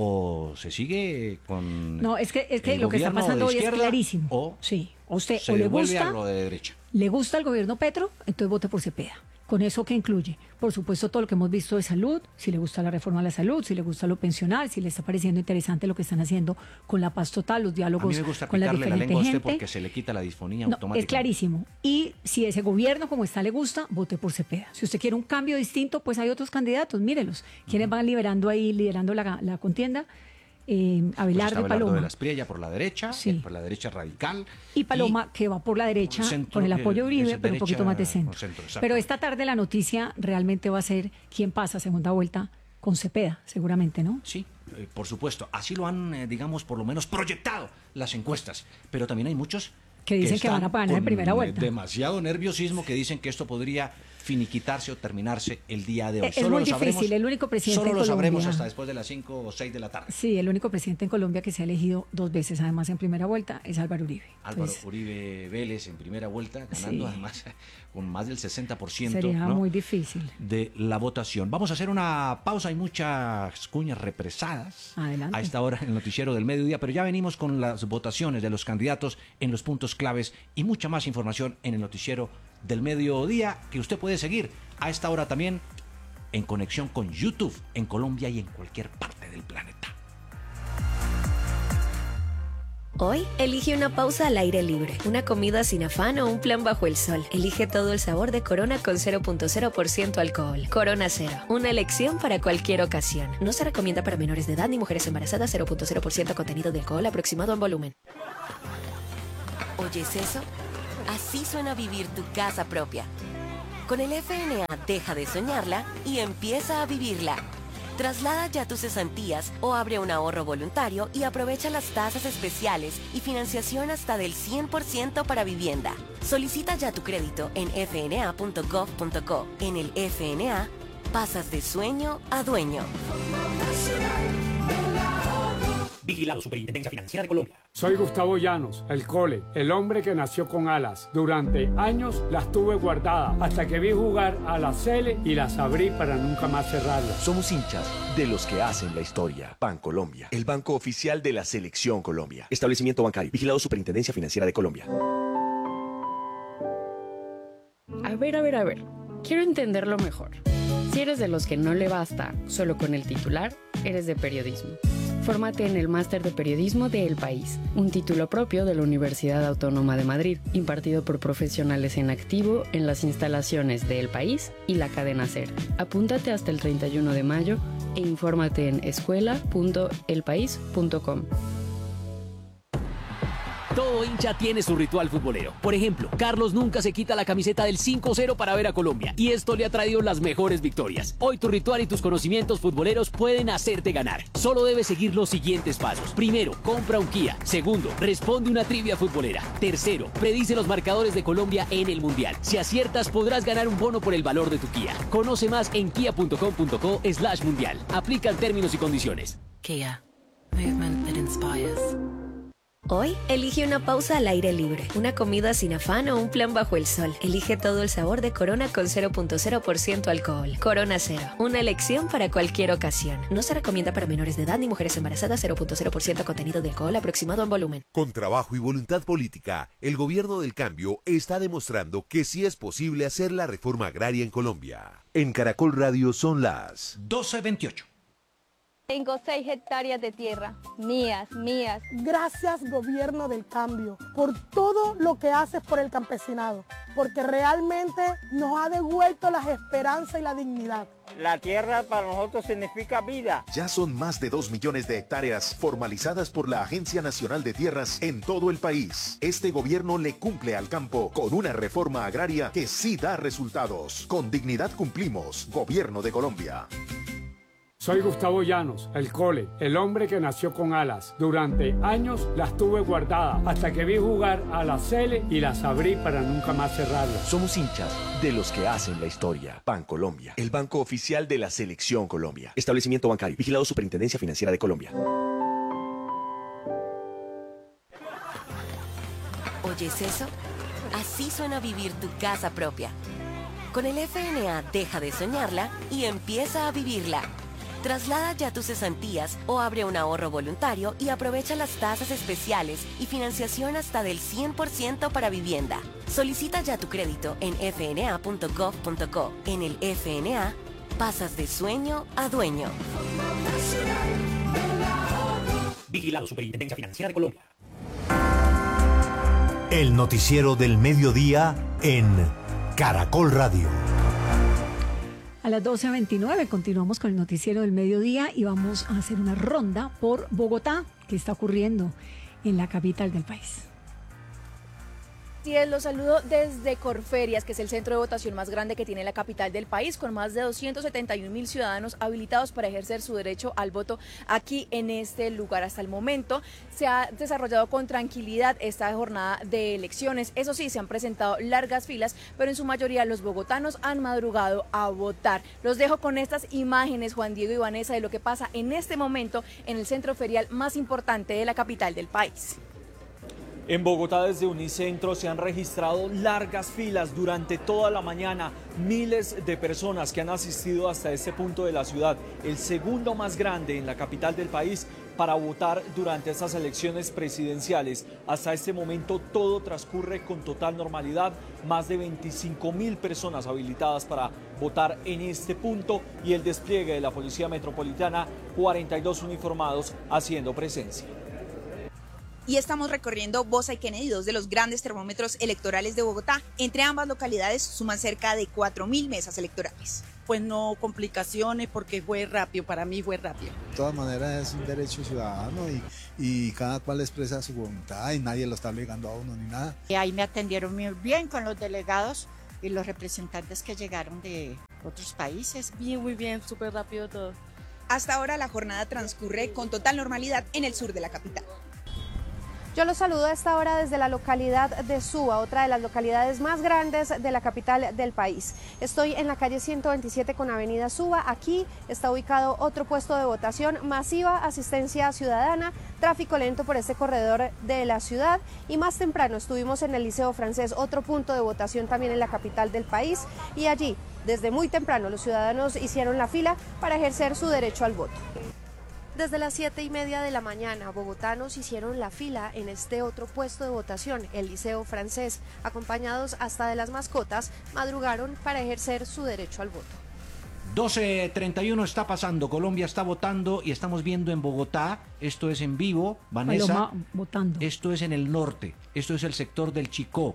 O se sigue con No, es que, es que lo que está pasando hoy es clarísimo. O sí, a usted se o le vuelve gusta, a lo de derecha. le gusta el gobierno Petro, entonces vote por Cepeda. ¿Con eso qué incluye? Por supuesto, todo lo que hemos visto de salud, si le gusta la reforma a la salud, si le gusta lo pensional, si le está pareciendo interesante lo que están haciendo con la paz total, los diálogos a mí me gusta con la quitarle diferente la lengua gente. A usted porque se le quita la disfonía no, automáticamente. Es clarísimo. Y si ese gobierno como está le gusta, vote por Cepeda. Si usted quiere un cambio distinto, pues hay otros candidatos, mírelos. ¿Quiénes uh-huh. van liberando ahí, liderando la, la contienda? Eh, Abelardo pues y Paloma. de la Espriella por la derecha, sí. por la derecha radical. Y Paloma, y que va por la derecha, centro, con el apoyo de Uribe, pero un poquito más de centro. centro pero esta tarde la noticia realmente va a ser quién pasa a segunda vuelta con Cepeda, seguramente, ¿no? Sí, eh, por supuesto. Así lo han, eh, digamos, por lo menos proyectado las encuestas. Pero también hay muchos que dicen que, que van a ganar en primera vuelta. Demasiado nerviosismo que dicen que esto podría finiquitarse o terminarse el día de hoy. Es solo muy lo difícil, sabremos, el único presidente Solo en lo Colombia, sabremos hasta después de las cinco o seis de la tarde. Sí, el único presidente en Colombia que se ha elegido dos veces, además en primera vuelta, es Álvaro Uribe. Álvaro Entonces, Uribe Vélez en primera vuelta, ganando sí. además con más del sesenta por ciento. Sería ¿no? muy difícil. De la votación. Vamos a hacer una pausa, hay muchas cuñas represadas. Adelante. A esta hora en el noticiero del mediodía, pero ya venimos con las votaciones de los candidatos en los puntos claves y mucha más información en el noticiero del mediodía que usted puede seguir a esta hora también en conexión con YouTube en Colombia y en cualquier parte del planeta. Hoy, elige una pausa al aire libre, una comida sin afán o un plan bajo el sol. Elige todo el sabor de Corona con cero punto cero por ciento alcohol. Corona Cero, una elección para cualquier ocasión. No se recomienda para menores de edad ni mujeres embarazadas. Cero punto cero por ciento contenido de alcohol aproximado en volumen. ¿Oyes eso? Así suena vivir tu casa propia. Con el F N A deja de soñarla y empieza a vivirla. Traslada ya tus cesantías o abre un ahorro voluntario y aprovecha las tasas especiales y financiación hasta del cien por ciento para vivienda. Solicita ya tu crédito en f n a punto gov punto co. En el F N A, pasas de sueño a dueño. Vigilado Superintendencia Financiera de Colombia. Soy Gustavo Llanos, el Cole, el hombre que nació con alas. Durante años las tuve guardadas hasta que vi jugar a la Cele y las abrí para nunca más cerrarlas. Somos hinchas de los que hacen la historia. Bancolombia, el banco oficial de la Selección Colombia. Establecimiento bancario. Vigilado Superintendencia Financiera de Colombia. A ver, a ver, a ver. Quiero entenderlo mejor. Si eres de los que no le basta solo con el titular, eres de periodismo. Fórmate en el Máster de Periodismo de El País, un título propio de la Universidad Autónoma de Madrid, impartido por profesionales en activo en las instalaciones de El País y la cadena SER. Apúntate hasta el treinta y uno de mayo e infórmate en escuela punto el país punto com. Todo hincha tiene su ritual futbolero. Por ejemplo, Carlos nunca se quita la camiseta del cinco cero para ver a Colombia, y esto le ha traído las mejores victorias. Hoy tu ritual y tus conocimientos futboleros pueden hacerte ganar. Solo debes seguir los siguientes pasos. Primero, compra un Kia. Segundo, responde una trivia futbolera. Tercero, predice los marcadores de Colombia en el Mundial. Si aciertas, podrás ganar un bono por el valor de tu Kia. Conoce más en kia punto com punto co slash mundial. Aplican términos y condiciones. Kia. Movement that inspires. Hoy, elige una pausa al aire libre, una comida sin afán o un plan bajo el sol. Elige todo el sabor de Corona con cero punto cero por ciento alcohol. Corona Cero, una elección para cualquier ocasión. No se recomienda para menores de edad ni mujeres embarazadas. Cero punto cero por ciento contenido de alcohol aproximado en volumen. Con trabajo y voluntad política, el gobierno del cambio está demostrando que sí es posible hacer la reforma agraria en Colombia. En Caracol Radio son las doce veintiocho. Tengo seis hectáreas de tierra, mías, mías. Gracias, gobierno del cambio, por todo lo que haces por el campesinado, porque realmente nos ha devuelto las esperanzas y la dignidad. La tierra para nosotros significa vida. Ya son más de dos millones de hectáreas formalizadas por la Agencia Nacional de Tierras en todo el país. Este gobierno le cumple al campo con una reforma agraria que sí da resultados. Con dignidad cumplimos, Gobierno de Colombia. Soy Gustavo Llanos, el Cole, el hombre que nació con alas. Durante años las tuve guardadas hasta que vi jugar a la Cele y las abrí para nunca más cerrarlas. Somos hinchas de los que hacen la historia. Bancolombia, el banco oficial de la Selección Colombia. Establecimiento bancario. Vigilado Superintendencia Financiera de Colombia. ¿Oyes eso? Así suena vivir tu casa propia. Con el F N A deja de soñarla y empieza a vivirla. Traslada ya tus cesantías o abre un ahorro voluntario y aprovecha las tasas especiales y financiación hasta del cien por ciento para vivienda. Solicita ya tu crédito en f n a punto gov punto co. En el F N A, pasas de sueño a dueño. Vigilado Superintendencia Financiera de Colombia. El noticiero del mediodía en Caracol Radio. A las doce veintinueve continuamos con el noticiero del mediodía y vamos a hacer una ronda por Bogotá, que está ocurriendo en la capital del país. Así es, los saludo desde Corferias, que es el centro de votación más grande que tiene la capital del país, con más de doscientos setenta y un mil ciudadanos habilitados para ejercer su derecho al voto aquí en este lugar. Hasta el momento se ha desarrollado con tranquilidad esta jornada de elecciones. Eso sí, se han presentado largas filas, pero en su mayoría los bogotanos han madrugado a votar. Los dejo con estas imágenes, Juan Diego y Vanessa, de lo que pasa en este momento en el centro ferial más importante de la capital del país. En Bogotá, desde Unicentro, se han registrado largas filas durante toda la mañana. Miles de personas que han asistido hasta este punto de la ciudad, el segundo más grande en la capital del país, para votar durante estas elecciones presidenciales. Hasta este momento todo transcurre con total normalidad. Más de veinticinco mil personas habilitadas para votar en este punto y el despliegue de la Policía Metropolitana, cuarenta y dos uniformados haciendo presencia. y estamos recorriendo Bosa y Kennedy, dos de los grandes termómetros electorales de Bogotá. Entre ambas localidades suman cerca de cuatro mil mesas electorales. Pues no complicaciones porque fue rápido, para mí fue rápido. De todas maneras es un derecho ciudadano y, y cada cual expresa su voluntad y nadie lo está obligando a uno ni nada. Y ahí me atendieron muy bien con los delegados y los representantes que llegaron de otros países. Bien, muy bien, súper rápido todo. Hasta ahora la jornada transcurre con total normalidad en el sur de la capital. Yo los saludo a esta hora desde la localidad de Suba, otra de las localidades más grandes de la capital del país. Estoy en la calle ciento veintisiete con avenida Suba. Aquí está ubicado otro puesto de votación, masiva asistencia ciudadana, tráfico lento por este corredor de la ciudad. Y más temprano estuvimos en el Liceo Francés, otro punto de votación también en la capital del país. Y allí, desde muy temprano, los ciudadanos hicieron la fila para ejercer su derecho al voto. Desde las siete y media de la mañana, bogotanos hicieron la fila en este otro puesto de votación, el Liceo Francés. Acompañados hasta de las mascotas, madrugaron para ejercer su derecho al voto. doce treinta y uno está pasando, Colombia está votando y estamos viendo en Bogotá, esto es en vivo, Vanessa, Paloma votando. Esto es en el norte, esto es el sector del Chicó,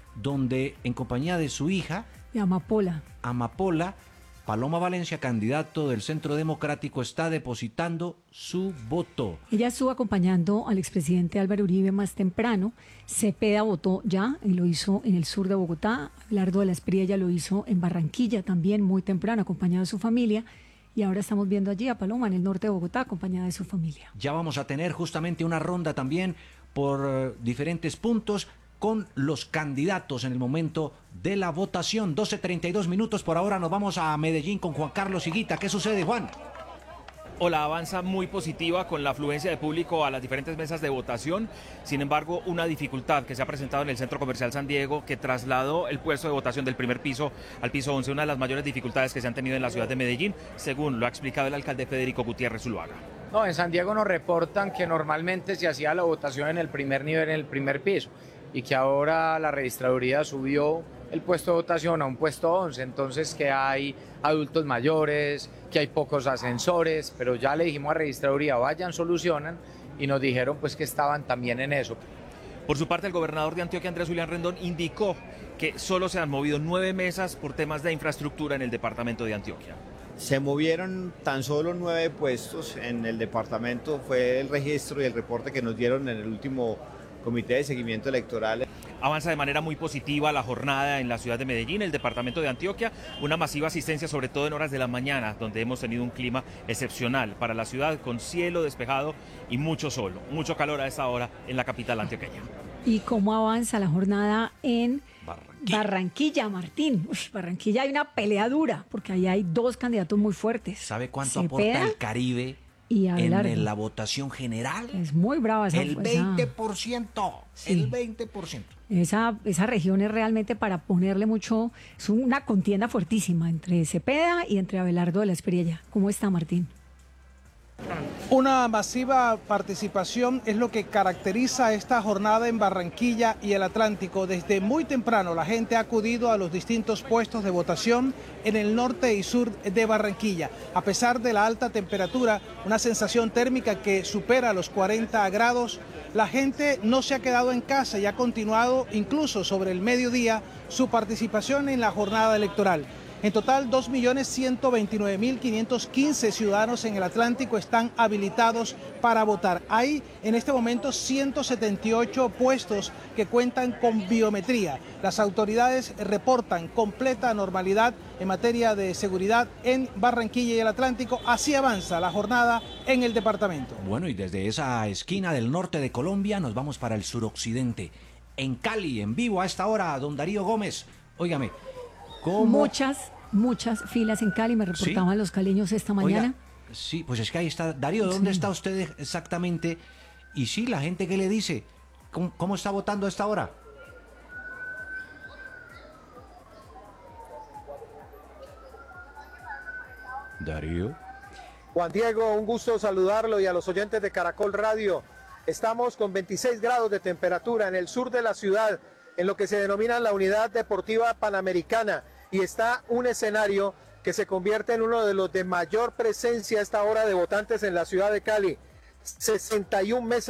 donde en compañía de su hija, de Amapola, Amapola, Paloma Valencia, candidato del Centro Democrático, está depositando su voto. Ella estuvo acompañando al expresidente Álvaro Uribe más temprano. Cepeda votó ya y lo hizo en el sur de Bogotá. Abelardo de la Espriella lo hizo en Barranquilla también muy temprano, acompañado de su familia. Y ahora estamos viendo allí a Paloma en el norte de Bogotá, acompañada de su familia. Ya vamos a tener justamente una ronda también por uh, diferentes puntos con los candidatos en el momento de la votación. doce treinta y dos minutos, por ahora nos vamos a Medellín con Juan Carlos Higuita. ¿Qué sucede, Juan? Hola, avanza muy positiva con la afluencia de público a las diferentes mesas de votación. Sin embargo, una dificultad que se ha presentado en el Centro Comercial San Diego, que trasladó el puesto de votación del primer piso al piso once, una de las mayores dificultades que se han tenido en la ciudad de Medellín, según lo ha explicado el alcalde Federico Gutiérrez Zuluaga. No, en San Diego nos reportan que normalmente se hacía la votación en el primer nivel, en el primer piso, y que ahora la registraduría subió el puesto de votación a un puesto once, entonces que hay adultos mayores, que hay pocos ascensores, pero ya le dijimos a registraduría, vayan, solucionan, y nos dijeron pues que estaban también en eso. Por su parte, el gobernador de Antioquia, Andrés Julián Rendón, indicó que solo se han movido nueve mesas por temas de infraestructura en el departamento de Antioquia. Se movieron tan solo nueve puestos en el departamento, fue el registro y el reporte que nos dieron en el último Comité de Seguimiento Electoral. Avanza de manera muy positiva la jornada en la ciudad de Medellín, el departamento de Antioquia, una masiva asistencia sobre todo en horas de la mañana, donde hemos tenido un clima excepcional para la ciudad, con cielo despejado y mucho sol, mucho calor a esta hora en la capital antioqueña. ¿Y cómo avanza la jornada en Barranquilla, Barranquilla Martín? Uf, Barranquilla hay una pelea dura, porque ahí hay dos candidatos muy fuertes. ¿Sabe cuánto Cepeda aporta el Caribe y en la votación general? Es muy brava esa. El veinte por ciento, sí. el veinte por ciento. Esa, esa región es realmente para ponerle mucho, es una contienda fuertísima entre Cepeda y entre Abelardo de la Espriella. ¿Cómo está, Martín? Una masiva participación es lo que caracteriza esta jornada en Barranquilla y el Atlántico. Desde muy temprano la gente ha acudido a los distintos puestos de votación en el norte y sur de Barranquilla. A pesar de la alta temperatura, una sensación térmica que supera los cuarenta grados, la gente no se ha quedado en casa y ha continuado incluso sobre el mediodía su participación en la jornada electoral. En total, dos millones ciento veintinueve mil quinientos quince ciudadanos en el Atlántico están habilitados para votar. Hay en este momento ciento setenta y ocho puestos que cuentan con biometría. Las autoridades reportan completa normalidad en materia de seguridad en Barranquilla y el Atlántico. Así avanza la jornada en el departamento. Bueno, y desde esa esquina del norte de Colombia nos vamos para el suroccidente. En Cali, en vivo a esta hora, don Darío Gómez. Óigame. ¿Cómo? Muchas, muchas filas en Cali, me reportaban ¿Sí? los caleños esta mañana. Oiga, sí, pues es que ahí está. Darío, ¿dónde sí. está usted exactamente? Y sí, la gente que le dice, ¿cómo, cómo está votando a esta hora? Darío. Juan Diego, un gusto saludarlo y a los oyentes de Caracol Radio. Estamos con veintiséis grados de temperatura en el sur de la ciudad, en lo que se denomina la Unidad Deportiva Panamericana, y está un escenario que se convierte en uno de los de mayor presencia a esta hora de votantes en la ciudad de Cali. sesenta y una mesas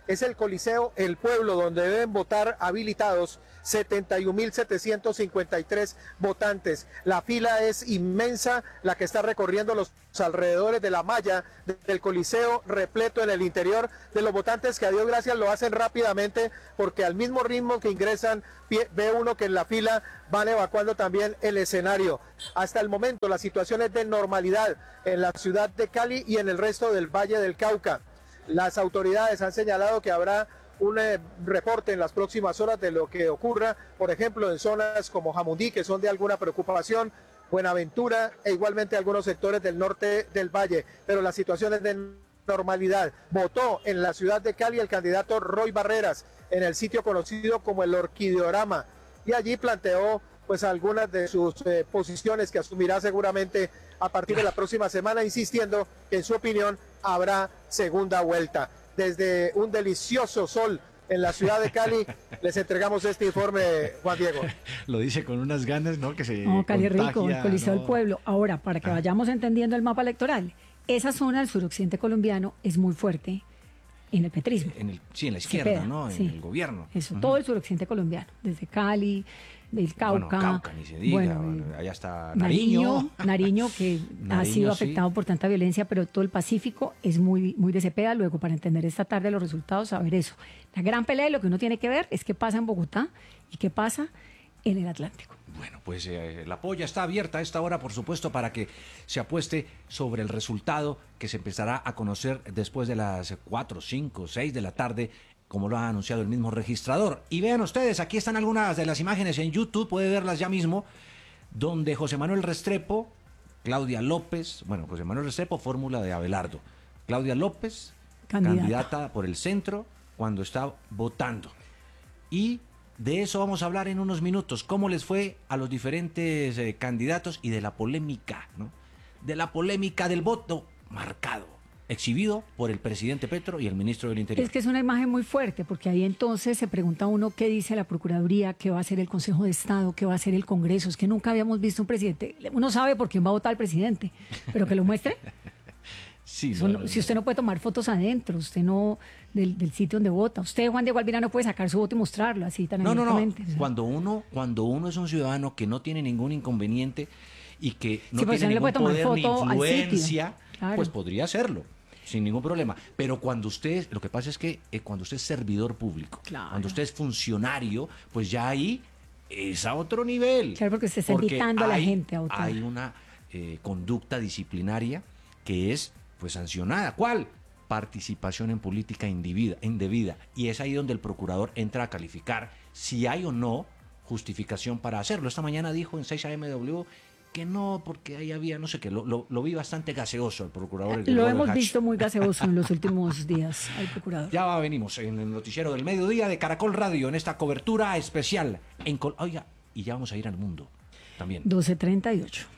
es el Coliseo El Pueblo, donde deben votar habilitados setenta y un mil setecientos cincuenta y tres votantes. La fila es inmensa, la que está recorriendo los alrededores de la malla del Coliseo, repleto en el interior de los votantes que a Dios gracias lo hacen rápidamente, porque al mismo ritmo que ingresan ve uno que en la fila van evacuando también el escenario. Hasta el momento la situación es de normalidad en la ciudad de Cali y en el resto del Valle del Cauca. Las autoridades han señalado que habrá un eh, reporte en las próximas horas de lo que ocurra, por ejemplo, en zonas como Jamundí, que son de alguna preocupación, Buenaventura e igualmente algunos sectores del norte del valle, pero la situación es de normalidad. Votó en la ciudad de Cali el candidato Roy Barreras en el sitio conocido como el Orquideorama y allí planteó pues algunas de sus eh, posiciones que asumirá seguramente a partir de la próxima semana, insistiendo que en su opinión habrá segunda vuelta. Desde un delicioso sol en la ciudad de Cali, les entregamos este informe, Juan Diego. Lo dice con unas ganas, ¿no? Que se No, Cali contagia, rico, el Coliseo ¿no? del Pueblo. Ahora, para que vayamos entendiendo el mapa electoral, esa zona del suroccidente colombiano es muy fuerte en el petrismo. En el, sí, en la izquierda, Cepeda, ¿no? En sí. el gobierno. Eso, Ujú. todo el suroccidente colombiano, desde Cali, del Cauca. Bueno, Cauca, ni se diga, bueno, bueno, allá está Nariño, Nariño. Nariño que ha Nariño, sido sí. afectado por tanta violencia, pero todo el Pacífico es muy, muy de Cepeda. Luego, para entender esta tarde los resultados, saber eso. La gran pelea de lo que uno tiene que ver es qué pasa en Bogotá y qué pasa en el Atlántico. Bueno, pues eh, la polla está abierta a esta hora, por supuesto, para que se apueste sobre el resultado que se empezará a conocer después de las cuatro, cinco, seis de la tarde, como lo ha anunciado el mismo registrador. Y vean ustedes, aquí están algunas de las imágenes en YouTube, puede verlas ya mismo, donde José Manuel Restrepo, Claudia López, bueno, José Manuel Restrepo, fórmula de Abelardo, Claudia López, Candidata. candidata por el centro, cuando está votando. Y de eso vamos a hablar en unos minutos, cómo les fue a los diferentes eh, candidatos y de la polémica, ¿no? De la polémica del voto marcado, exhibido por el presidente Petro y el ministro del Interior. Es que es una imagen muy fuerte, porque ahí entonces se pregunta uno qué dice la Procuraduría, qué va a hacer el Consejo de Estado, qué va a hacer el Congreso. Es que nunca habíamos visto un presidente. Uno sabe por quién va a votar el presidente, pero que lo muestre. Sí, Eso no- si usted no puede tomar fotos adentro, usted no del, del sitio donde vota. Usted, Juan Diego Alvira, no puede sacar su voto y mostrarlo así tan No, no, no. abiertamente. O sea, Cuando uno, cuando uno es un ciudadano que no tiene ningún inconveniente y que no Sí, pues tiene usted no le ningún puede tomar poder ni foto al sitio. influencia, Claro. pues podría hacerlo sin ningún problema. Pero cuando usted, lo que pasa es que eh, cuando usted es servidor público, Claro. cuando usted es funcionario, pues ya ahí es a otro nivel. Claro, porque se está Porque invitando a la hay- gente a votar. Hay una eh, conducta disciplinaria que es pues sancionada. ¿Cuál? Participación en política indebida, indebida. Y es ahí donde el procurador entra a calificar si hay o no justificación para hacerlo. Esta mañana dijo en seis A M W que no, porque ahí había, no sé qué, lo, lo, lo vi bastante gaseoso el procurador. el Lo Robert hemos Hatch. visto muy gaseoso en los últimos días al procurador. Ya va, venimos en el noticiero del mediodía de Caracol Radio en esta cobertura especial. En Col- Oiga, y ya vamos a ir al mundo también. doce treinta y ocho.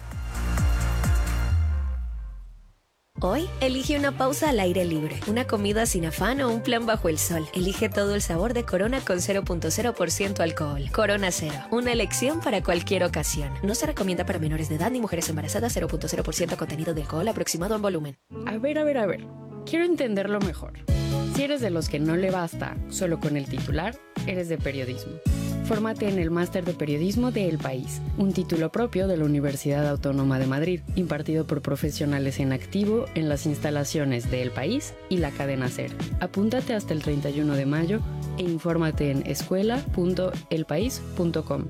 Hoy, elige una pausa al aire libre, una comida sin afán o un plan bajo el sol. Elige todo el sabor de Corona con cero punto cero por ciento alcohol. Corona Cero, una elección para cualquier ocasión. No se recomienda para menores de edad ni mujeres embarazadas. Cero punto cero por ciento contenido de alcohol aproximado en volumen. A ver, a ver, a ver. Quiero entenderlo mejor. Si eres de los que no le basta solo con el titular, eres de periodismo. Fórmate en el Máster de Periodismo de El País, un título propio de la Universidad Autónoma de Madrid, impartido por profesionales en activo en las instalaciones de El País y la cadena SER. Apúntate hasta el treinta y uno de mayo e infórmate en escuela punto el país punto com.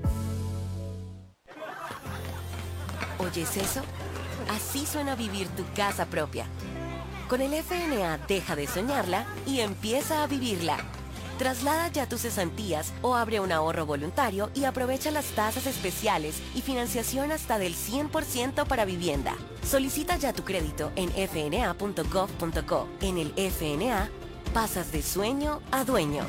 ¿Oyes eso? Así suena vivir tu casa propia. Con el F N A deja de soñarla y empieza a vivirla. Traslada ya tus cesantías o abre un ahorro voluntario y aprovecha las tasas especiales y financiación hasta del cien por ciento para vivienda. Solicita ya tu crédito en f n a punto gov punto co. En el F N A, pasas de sueño a dueño.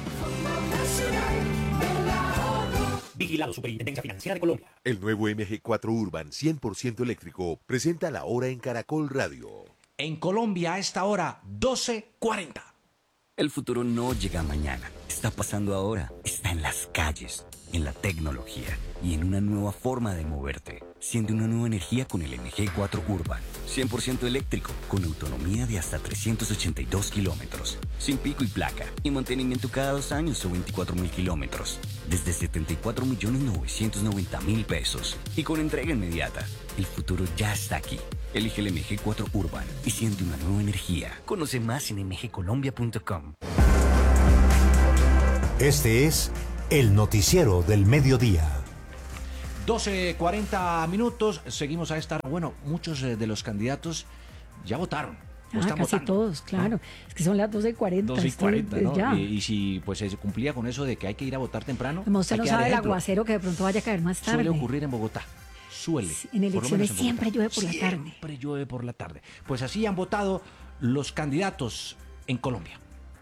Vigilado Superintendencia Financiera de Colombia. El nuevo M G cuatro Urban cien por ciento eléctrico presenta la hora en Caracol Radio. En Colombia a esta hora, doce cuarenta. El futuro no llega mañana, está pasando ahora, está en las calles. en la tecnología y en una nueva forma de moverte. Siente una nueva energía con el M G cuatro Urban. cien por ciento eléctrico, con autonomía de hasta trescientos ochenta y dos kilómetros. Sin pico y placa, y mantenimiento cada dos años o veinticuatro mil kilómetros. Desde setenta y cuatro millones novecientos noventa mil pesos. Y con entrega inmediata. El futuro ya está aquí. Elige el M G cuatro Urban y siente una nueva energía. Conoce más en m g colombia punto com. Este es el noticiero del mediodía. doce cuarenta minutos, seguimos a esta hora. Bueno, muchos de los candidatos ya votaron. Ah, casi votando, todos, claro. ¿no? Es que son las doce y cuarenta. doce y cuarenta, ¿no? Ya. Y, y si pues se cumplía con eso de que hay que ir a votar temprano. Como usted no sabe el aguacero que de pronto vaya a caer más tarde. Suele ocurrir en Bogotá. Suele. Sí, en elecciones en siempre llueve por la tarde. Siempre llueve por la tarde. Pues así han votado los candidatos en Colombia.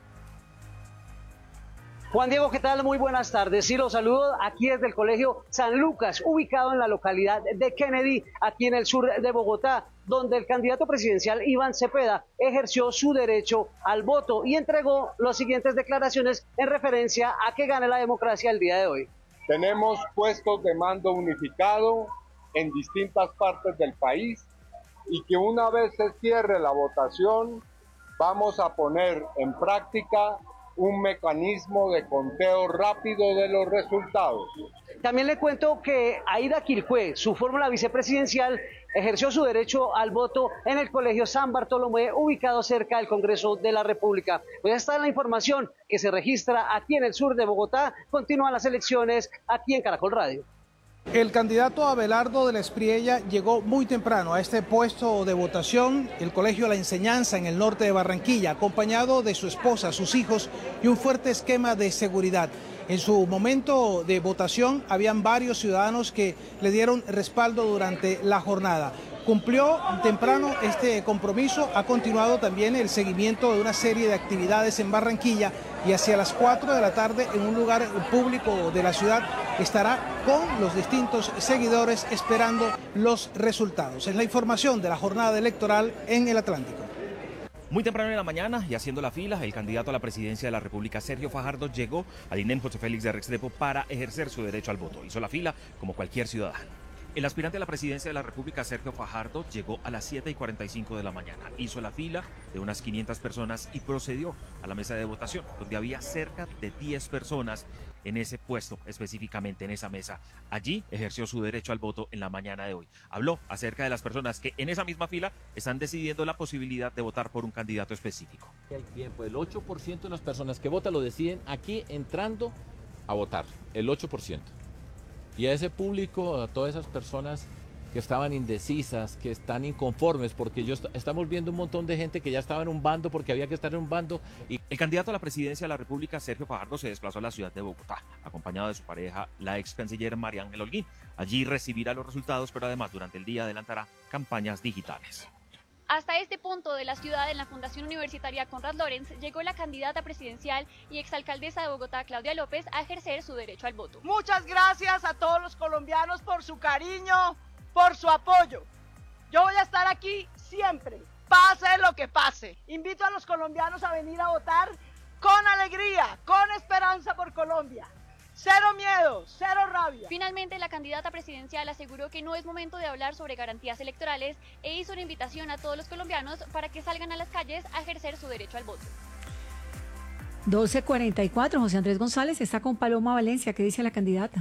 Juan Diego, ¿qué tal? Muy buenas tardes. Sí, los saludo aquí desde el Colegio San Lucas, ubicado en la localidad de Kennedy, aquí en el sur de Bogotá, donde el candidato presidencial Iván Cepeda ejerció su derecho al voto y entregó las siguientes declaraciones en referencia a que gane la democracia el día de hoy. Tenemos puestos de mando unificado en distintas partes del país y que una vez se cierre la votación vamos a poner en práctica un mecanismo de conteo rápido de los resultados. También le cuento que Aida Quilpué, su fórmula vicepresidencial, ejerció su derecho al voto en el Colegio San Bartolomé, ubicado cerca del Congreso de la República. Pues esta es la información que se registra aquí en el sur de Bogotá. Continúan las elecciones aquí en Caracol Radio. El candidato Abelardo de la Espriella llegó muy temprano a este puesto de votación, el Colegio La Enseñanza en el norte de Barranquilla, acompañado de su esposa, sus hijos y un fuerte esquema de seguridad. En su momento de votación habían varios ciudadanos que le dieron respaldo durante la jornada. Cumplió temprano este compromiso, ha continuado también el seguimiento de una serie de actividades en Barranquilla y hacia las cuatro de la tarde en un lugar público de la ciudad estará con los distintos seguidores esperando los resultados. Es la información de la jornada electoral en el Atlántico. Muy temprano en la mañana y haciendo la fila, el candidato a la presidencia de la República, Sergio Fajardo, llegó al INEM José Félix de Rexdepot para ejercer su derecho al voto. Hizo la fila como cualquier ciudadano. El aspirante a la presidencia de la República, Sergio Fajardo, llegó a las siete y cuarenta y cinco de la mañana. Hizo la fila de unas quinientas personas y procedió a la mesa de votación, donde había cerca de diez personas en ese puesto, específicamente en esa mesa. Allí ejerció su derecho al voto en la mañana de hoy. Habló acerca de las personas que en esa misma fila están decidiendo la posibilidad de votar por un candidato específico. Hay tiempo, el ocho por ciento de las personas que votan lo deciden aquí entrando a votar, el ocho por ciento. Y a ese público, a todas esas personas que estaban indecisas, que están inconformes, porque yo est estamos viendo un montón de gente que ya estaba en un bando porque había que estar en un bando. Y el candidato a la presidencia de la República, Sergio Fajardo, se desplazó a la ciudad de Bogotá, acompañado de su pareja, la ex canciller María Ángela Holguín. Allí recibirá los resultados, pero además durante el día adelantará campañas digitales. Hasta este punto de la ciudad, en la Fundación Universitaria Konrad Lorenz, llegó la candidata presidencial y exalcaldesa de Bogotá, Claudia López, a ejercer su derecho al voto. Muchas gracias a todos los colombianos por su cariño, por su apoyo. Yo voy a estar aquí siempre, pase lo que pase. Invito a los colombianos a venir a votar con alegría, con esperanza por Colombia. Cero miedo, cero rabia. Finalmente, la candidata presidencial aseguró que no es momento de hablar sobre garantías electorales e hizo una invitación a todos los colombianos para que salgan a las calles a ejercer su derecho al voto. doce cuarenta y cuatro, José Andrés González está con Paloma Valencia. ¿Qué dice la candidata?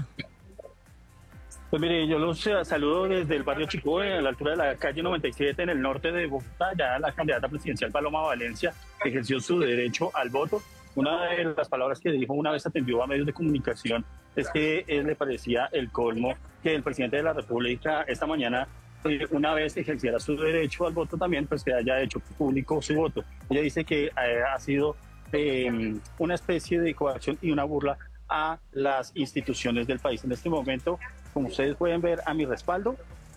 Pues mire, yo los saludo desde el barrio Chicó, a la altura de la calle noventa y siete, en el norte de Bogotá. Ya la candidata presidencial Paloma Valencia ejerció su derecho al voto. Una de las palabras que dijo una vez atendió a medios de comunicación es que él le parecía el colmo que el presidente de la República esta mañana, una vez ejerciera su derecho al voto también, pues que haya hecho público su voto. Ella dice que eh, ha sido eh, una especie de coacción y una burla a las instituciones del país. En este momento, como ustedes pueden ver a mi respaldo,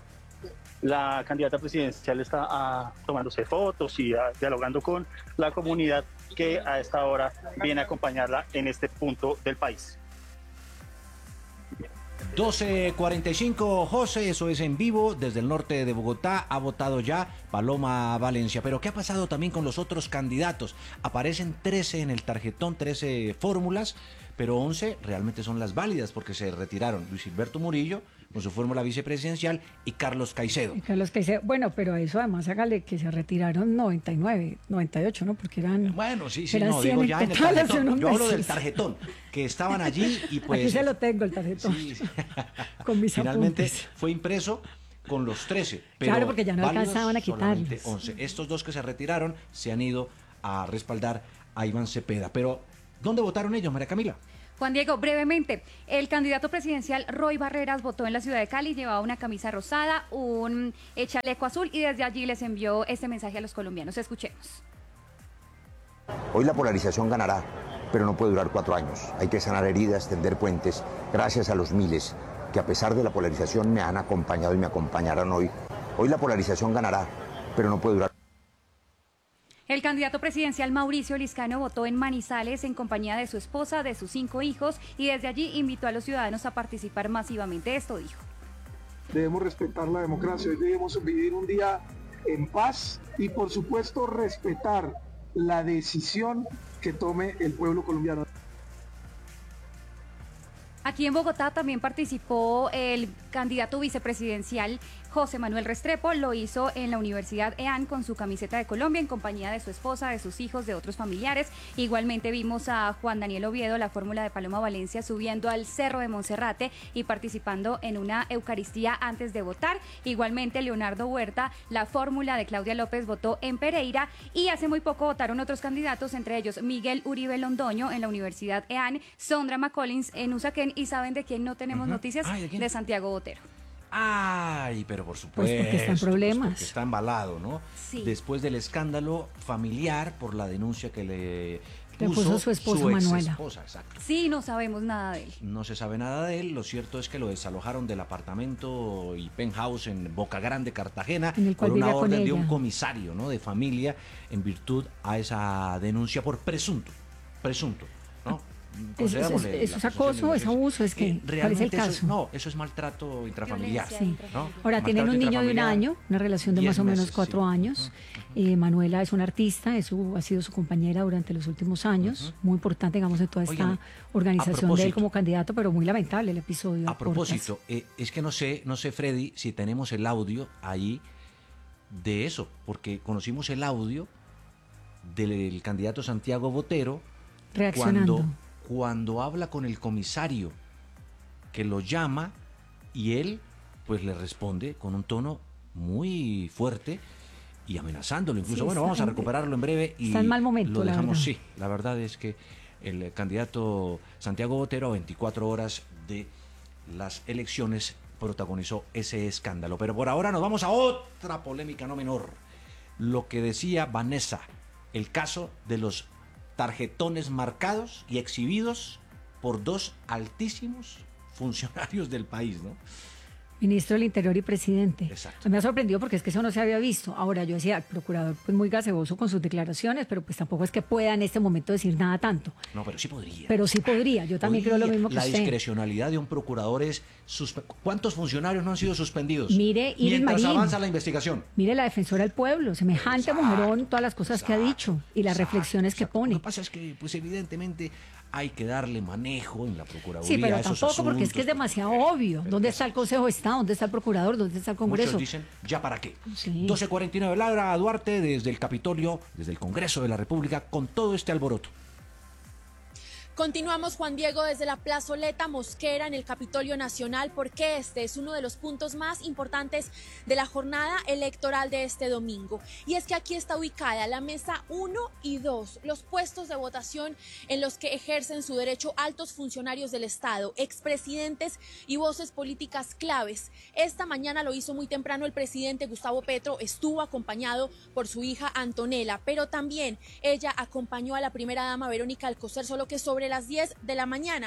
la candidata presidencial está ah, tomándose fotos y ah, dialogando con la comunidad que a esta hora viene a acompañarla en este punto del país. doce cuarenta y cinco, José, eso es en vivo desde el norte de Bogotá. Ha votado ya Paloma Valencia. Pero ¿qué ha pasado también con los otros candidatos? Aparecen trece en el tarjetón, trece fórmulas, pero once realmente son las válidas porque se retiraron Luis Gilberto Murillo con su fórmula vicepresidencial y Carlos Caicedo. Y Carlos Caicedo, bueno, pero a eso además hágale que se retiraron noventa y nueve, noventa y ocho, ¿no? Porque eran... Bueno, sí, sí, eran no, digo ya en el totales tarjetón. Yo hablo meses. del tarjetón, que estaban allí y pues... Aquí se lo tengo, el tarjetón, sí, sí. con mis Finalmente apuntes. fue impreso con los trece, pero claro, porque ya no válidos alcanzaban a solamente quitarlos. once. Estos dos que se retiraron se han ido a respaldar a Iván Cepeda. Pero, ¿dónde votaron ellos, María Camila? Juan Diego, brevemente, el candidato presidencial Roy Barreras votó en la ciudad de Cali, llevaba una camisa rosada, un chaleco azul y desde allí les envió este mensaje a los colombianos. Escuchemos. Hoy la polarización ganará, pero no puede durar cuatro años. Hay que sanar heridas, tender puentes, gracias a los miles que a pesar de la polarización me han acompañado y me acompañarán hoy. Hoy la polarización ganará, pero no puede durar. El candidato presidencial Mauricio Liscano votó en Manizales en compañía de su esposa, de sus cinco hijos y desde allí invitó a los ciudadanos a participar masivamente. Esto dijo. Debemos respetar la democracia, hoy debemos vivir un día en paz y por supuesto respetar la decisión que tome el pueblo colombiano. Aquí en Bogotá también participó el candidato vicepresidencial José Manuel Restrepo, lo hizo en la Universidad E A N con su camiseta de Colombia en compañía de su esposa, de sus hijos, de otros familiares. Igualmente vimos a Juan Daniel Oviedo, la fórmula de Paloma Valencia, subiendo al Cerro de Monserrate y participando en una Eucaristía antes de votar. Igualmente Leonardo Huerta, la fórmula de Claudia López, votó en Pereira y hace muy poco votaron otros candidatos, entre ellos Miguel Uribe Londoño en la Universidad E A N, Sondra McCollins en Usaquén y ¿saben de quién no tenemos uh-huh. noticias? Ay, ¿de, de Santiago Botero. Ay, pero por supuesto. Pues porque está en problemas. Pues porque está embalado, ¿no? Sí. Después del escándalo familiar por la denuncia que le puso, le puso su esposa su Manuela. Esposa, exacto. Sí, no sabemos nada de él. No se sabe nada de él. Lo cierto es que lo desalojaron del apartamento y penthouse en Boca Grande, Cartagena, en el cual por una orden con de un comisario, ¿no? De familia, en virtud a esa denuncia por presunto, presunto, ¿no? Es, es, es, eso es acoso, es abuso, es que eh, ¿cuál es el caso? Eso, no, eso es maltrato intrafamiliar. Sí. ¿no? Ahora, tienen un niño de un año, una relación de más o menos meses, cuatro sí. años. Uh-huh. eh, Manuela es una artista, es su, ha sido su compañera durante los últimos años, uh-huh. muy importante, digamos, de toda esta Oigan, organización de él como candidato, pero muy lamentable el episodio. A propósito, eh, es que no sé, no sé, Freddy, si tenemos el audio ahí de eso, porque conocimos el audio del candidato Santiago Botero reaccionando. Cuando, cuando habla con el comisario que lo llama y él pues le responde con un tono muy fuerte y amenazándolo incluso. Sí, bueno, vamos a recuperarlo en breve y está en mal momento, lo dejamos. La sí, la verdad es que el candidato Santiago Botero a veinticuatro horas de las elecciones protagonizó ese escándalo. Pero por ahora nos vamos a otra polémica no menor. Lo que decía Vanessa, el caso de los tarjetones marcados y exhibidos por dos altísimos funcionarios del país, ¿no? Ministro del Interior y presidente. Exacto. Me ha sorprendido porque es que eso no se había visto. Ahora yo decía, el procurador pues muy gaseoso con sus declaraciones, pero pues tampoco es que pueda en este momento decir nada tanto. No, pero sí podría. Pero sí podría, yo también podría. creo lo mismo que La usted. La discrecionalidad de un procurador es... Suspe- ¿Cuántos funcionarios no han sido suspendidos? Mire, Iris mientras Marín, avanza la investigación. Mire la defensora del pueblo, semejante exacto, mujerón, todas las cosas exacto, que ha dicho y las exacto, reflexiones exacto. que pone. Lo que pasa es que, pues evidentemente... hay que darle manejo en la Procuraduría. Sí, pero a esos tampoco asuntos, porque es que es demasiado obvio. ¿Dónde está el Consejo de Estado? ¿Dónde está el Procurador? ¿Dónde está el Congreso? Muchos dicen, ¿ya para qué? Sí. doce cuarenta y nueve, Laura Duarte, desde el Capitolio, desde el Congreso de la República, con todo este alboroto. Continuamos, Juan Diego, desde la plazoleta Mosquera en el Capitolio Nacional, porque este es uno de los puntos más importantes de la jornada electoral de este domingo. Y es que aquí está ubicada la mesa uno y dos, los puestos de votación en los que ejercen su derecho altos funcionarios del Estado, expresidentes y voces políticas claves. Esta mañana lo hizo muy temprano el presidente Gustavo Petro, estuvo acompañado por su hija Antonella, pero también ella acompañó a la primera dama Verónica Alcocer, solo que sobre las diez de la mañana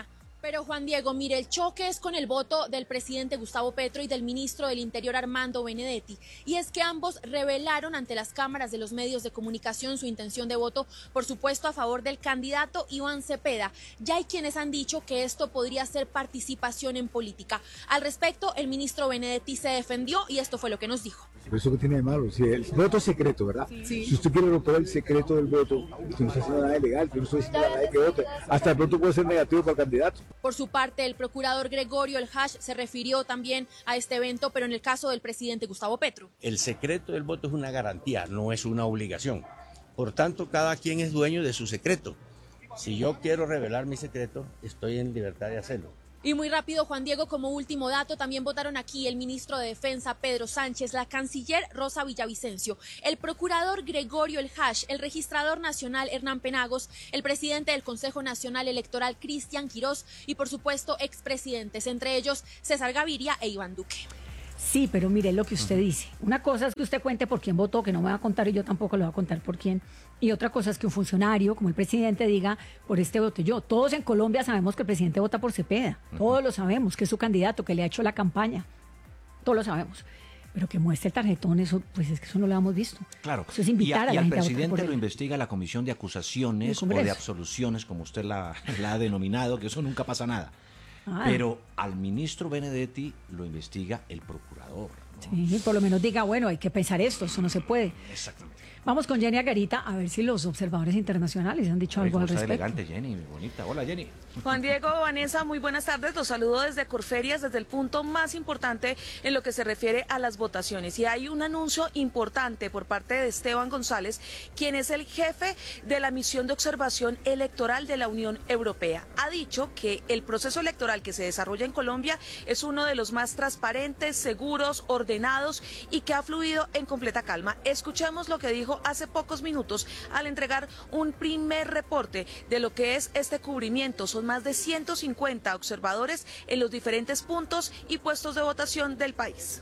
Pero Juan Diego, mire, el choque es con el voto del presidente Gustavo Petro y del ministro del Interior Armando Benedetti. Y es que ambos revelaron ante las cámaras de los medios de comunicación su intención de voto, por supuesto, a favor del candidato Iván Cepeda. Ya hay quienes han dicho que esto podría ser participación en política. Al respecto, el ministro Benedetti se defendió y esto fue lo que nos dijo. ¿Pero eso qué tiene de malo? Si el voto es secreto, ¿verdad? Sí. Si usted quiere romper el secreto del voto, usted no está haciendo nada ilegal, usted no está diciendo a nadie que vote. Hasta de pronto puede ser negativo para el candidato. Por su parte, el procurador Gregorio El Hash se refirió también a este evento, pero en el caso del presidente Gustavo Petro. El secreto del voto es una garantía, no es una obligación. Por tanto, cada quien es dueño de su secreto. Si yo quiero revelar mi secreto, estoy en libertad de hacerlo. Y muy rápido, Juan Diego, como último dato, también votaron aquí el ministro de Defensa, Pedro Sánchez, la canciller Rosa Villavicencio, el procurador Gregorio El Hash, el registrador nacional Hernán Penagos, el presidente del Consejo Nacional Electoral, Cristian Quirós, y por supuesto, expresidentes, entre ellos César Gaviria e Iván Duque. Sí, pero mire lo que usted dice. Una cosa es que usted cuente por quién votó, que no me va a contar y yo tampoco le voy a contar por quién. Y otra cosa es que un funcionario, como el presidente, diga, por este voto yo. Todos en Colombia sabemos que el presidente vota por Cepeda. Todos lo sabemos, que es su candidato, que le ha hecho la campaña. Todos lo sabemos. Pero que muestre el tarjetón, eso, pues es que eso no lo hemos visto. Claro. Eso es invitar y a, a la y al gente presidente a votar por lo él. investiga la Comisión de Acusaciones o de Absoluciones, como usted la, la ha denominado, que eso nunca pasa nada. Ah. Pero al ministro Benedetti lo investiga el procurador. ¿no? Sí, por lo menos diga, bueno, hay que pensar esto, eso no se puede. Exactamente. Vamos con Jenny Agarita a ver si los observadores internacionales han dicho Ay, algo al está respecto. elegante, Jenny, muy bonita. Hola, Jenny. Juan Diego, Vanessa, muy buenas tardes. Los saludo desde Corferias, desde el punto más importante en lo que se refiere a las votaciones. Y hay un anuncio importante por parte de Esteban González, quien es el jefe de la misión de observación electoral de la Unión Europea. Ha dicho que el proceso electoral que se desarrolla en Colombia es uno de los más transparentes, seguros, ordenados y que ha fluido en completa calma. Escuchemos lo que dijo hace pocos minutos al entregar un primer reporte de lo que es este cubrimiento. Son más de ciento cincuenta observadores en los diferentes puntos y puestos de votación del país.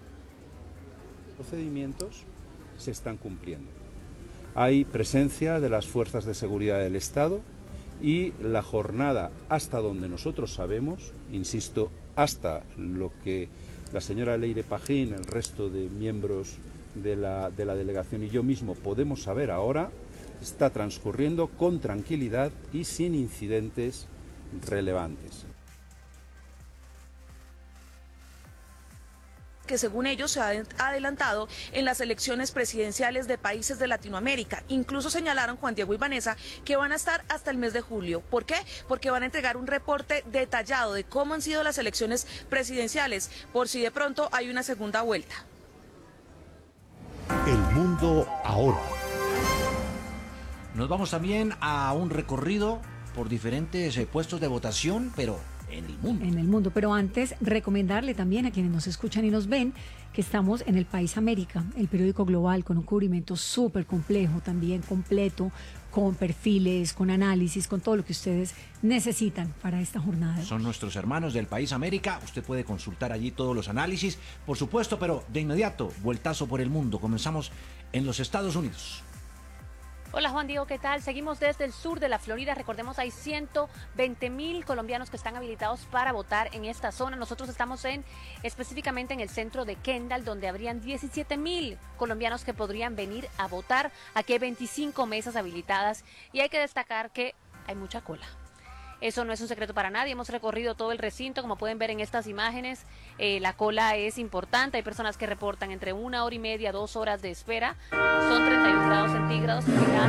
Los procedimientos se están cumpliendo. Hay presencia de las fuerzas de seguridad del Estado y la jornada, hasta donde nosotros sabemos, insisto, hasta lo que la señora Leire Pajín, el resto de miembros de la, de la delegación y yo mismo podemos saber ahora, está transcurriendo con tranquilidad y sin incidentes relevantes. Que según ellos se ha adelantado en las elecciones presidenciales de países de Latinoamérica. Incluso señalaron, Juan Diego y Vanessa, que van a estar hasta el mes de julio. ¿Por qué? Porque van a entregar un reporte detallado de cómo han sido las elecciones presidenciales, por si de pronto hay una segunda vuelta. El mundo ahora. Nos vamos también a un recorrido por diferentes eh, puestos de votación, pero en el mundo. En el mundo, pero antes recomendarle también a quienes nos escuchan y nos ven que estamos en El País América, el periódico global, con un cubrimiento súper complejo, también completo, con perfiles, con análisis, con todo lo que ustedes necesitan para esta jornada. Son nuestros hermanos del País América, usted puede consultar allí todos los análisis, por supuesto, pero de inmediato, vueltazo por el mundo. Comenzamos en los Estados Unidos. Hola Juan Diego, ¿qué tal? Seguimos desde el sur de la Florida. Recordemos, hay ciento veinte mil colombianos que están habilitados para votar en esta zona. Nosotros estamos en específicamente en el centro de Kendall, donde habrían diecisiete mil colombianos que podrían venir a votar. Aquí hay veinticinco mesas habilitadas y hay que destacar que hay mucha cola. Eso no es un secreto para nadie, hemos recorrido todo el recinto, como pueden ver en estas imágenes, eh, la cola es importante, hay personas que reportan entre una hora y media, dos horas de espera, son treinta y un grados centígrados,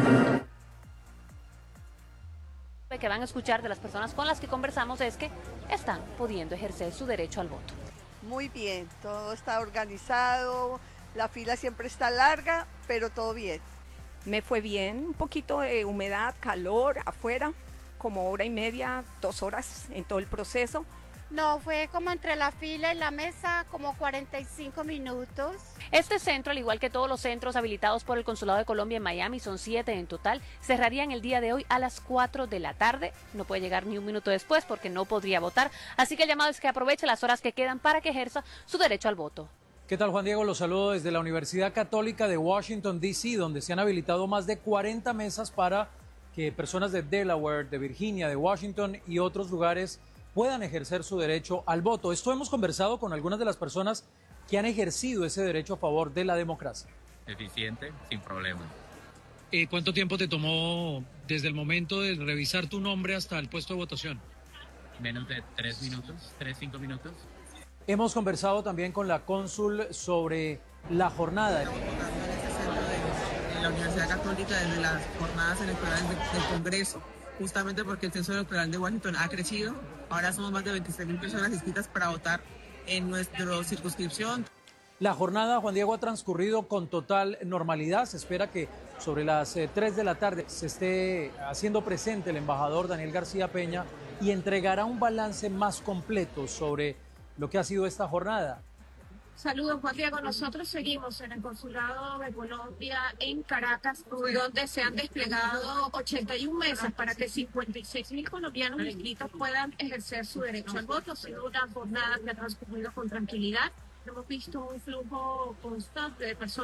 lo que van a escuchar de las personas con las que conversamos es que están pudiendo ejercer su derecho al voto. Muy bien, todo está organizado, la fila siempre está larga, pero todo bien. Me fue bien, un poquito de humedad, calor afuera, como hora y media, dos horas en todo el proceso. No, fue como entre la fila y la mesa, como cuarenta y cinco minutos. Este centro, al igual que todos los centros habilitados por el Consulado de Colombia en Miami, son siete en total, cerrarían el día de hoy a las cuatro de la tarde. No puede llegar ni un minuto después porque no podría votar. Así que el llamado es que aproveche las horas que quedan para que ejerza su derecho al voto. ¿Qué tal, Juan Diego? Los saludo desde la Universidad Católica de Washington, D C, donde se han habilitado más de cuarenta mesas para que personas de Delaware, de Virginia, de Washington y otros lugares puedan ejercer su derecho al voto. Esto hemos conversado con algunas de las personas que han ejercido ese derecho a favor de la democracia. Eficiente, sin problema. Eh, ¿Cuánto tiempo te tomó desde el momento de revisar tu nombre hasta el puesto de votación? Menos de tres minutos, tres, cinco minutos. Hemos conversado también con la cónsul sobre la jornada. En la Universidad Católica, desde las jornadas electorales de, del Congreso, justamente porque el censo electoral de Washington ha crecido. Ahora somos más de veintiséis mil personas inscritas para votar en nuestra circunscripción. La jornada, Juan Diego, ha transcurrido con total normalidad. Se espera que sobre las eh, tres de la tarde se esté haciendo presente el embajador Daniel García Peña y entregará un balance más completo sobre lo que ha sido esta jornada. Saludos, Juan Diego. Nosotros seguimos en el Consulado de Colombia en Caracas, donde se han desplegado ochenta y una mesas para que cincuenta y seis mil colombianos inscritos puedan ejercer su derecho al voto. Ha sido una jornada que ha transcurrido con tranquilidad. Hemos visto un flujo constante de personas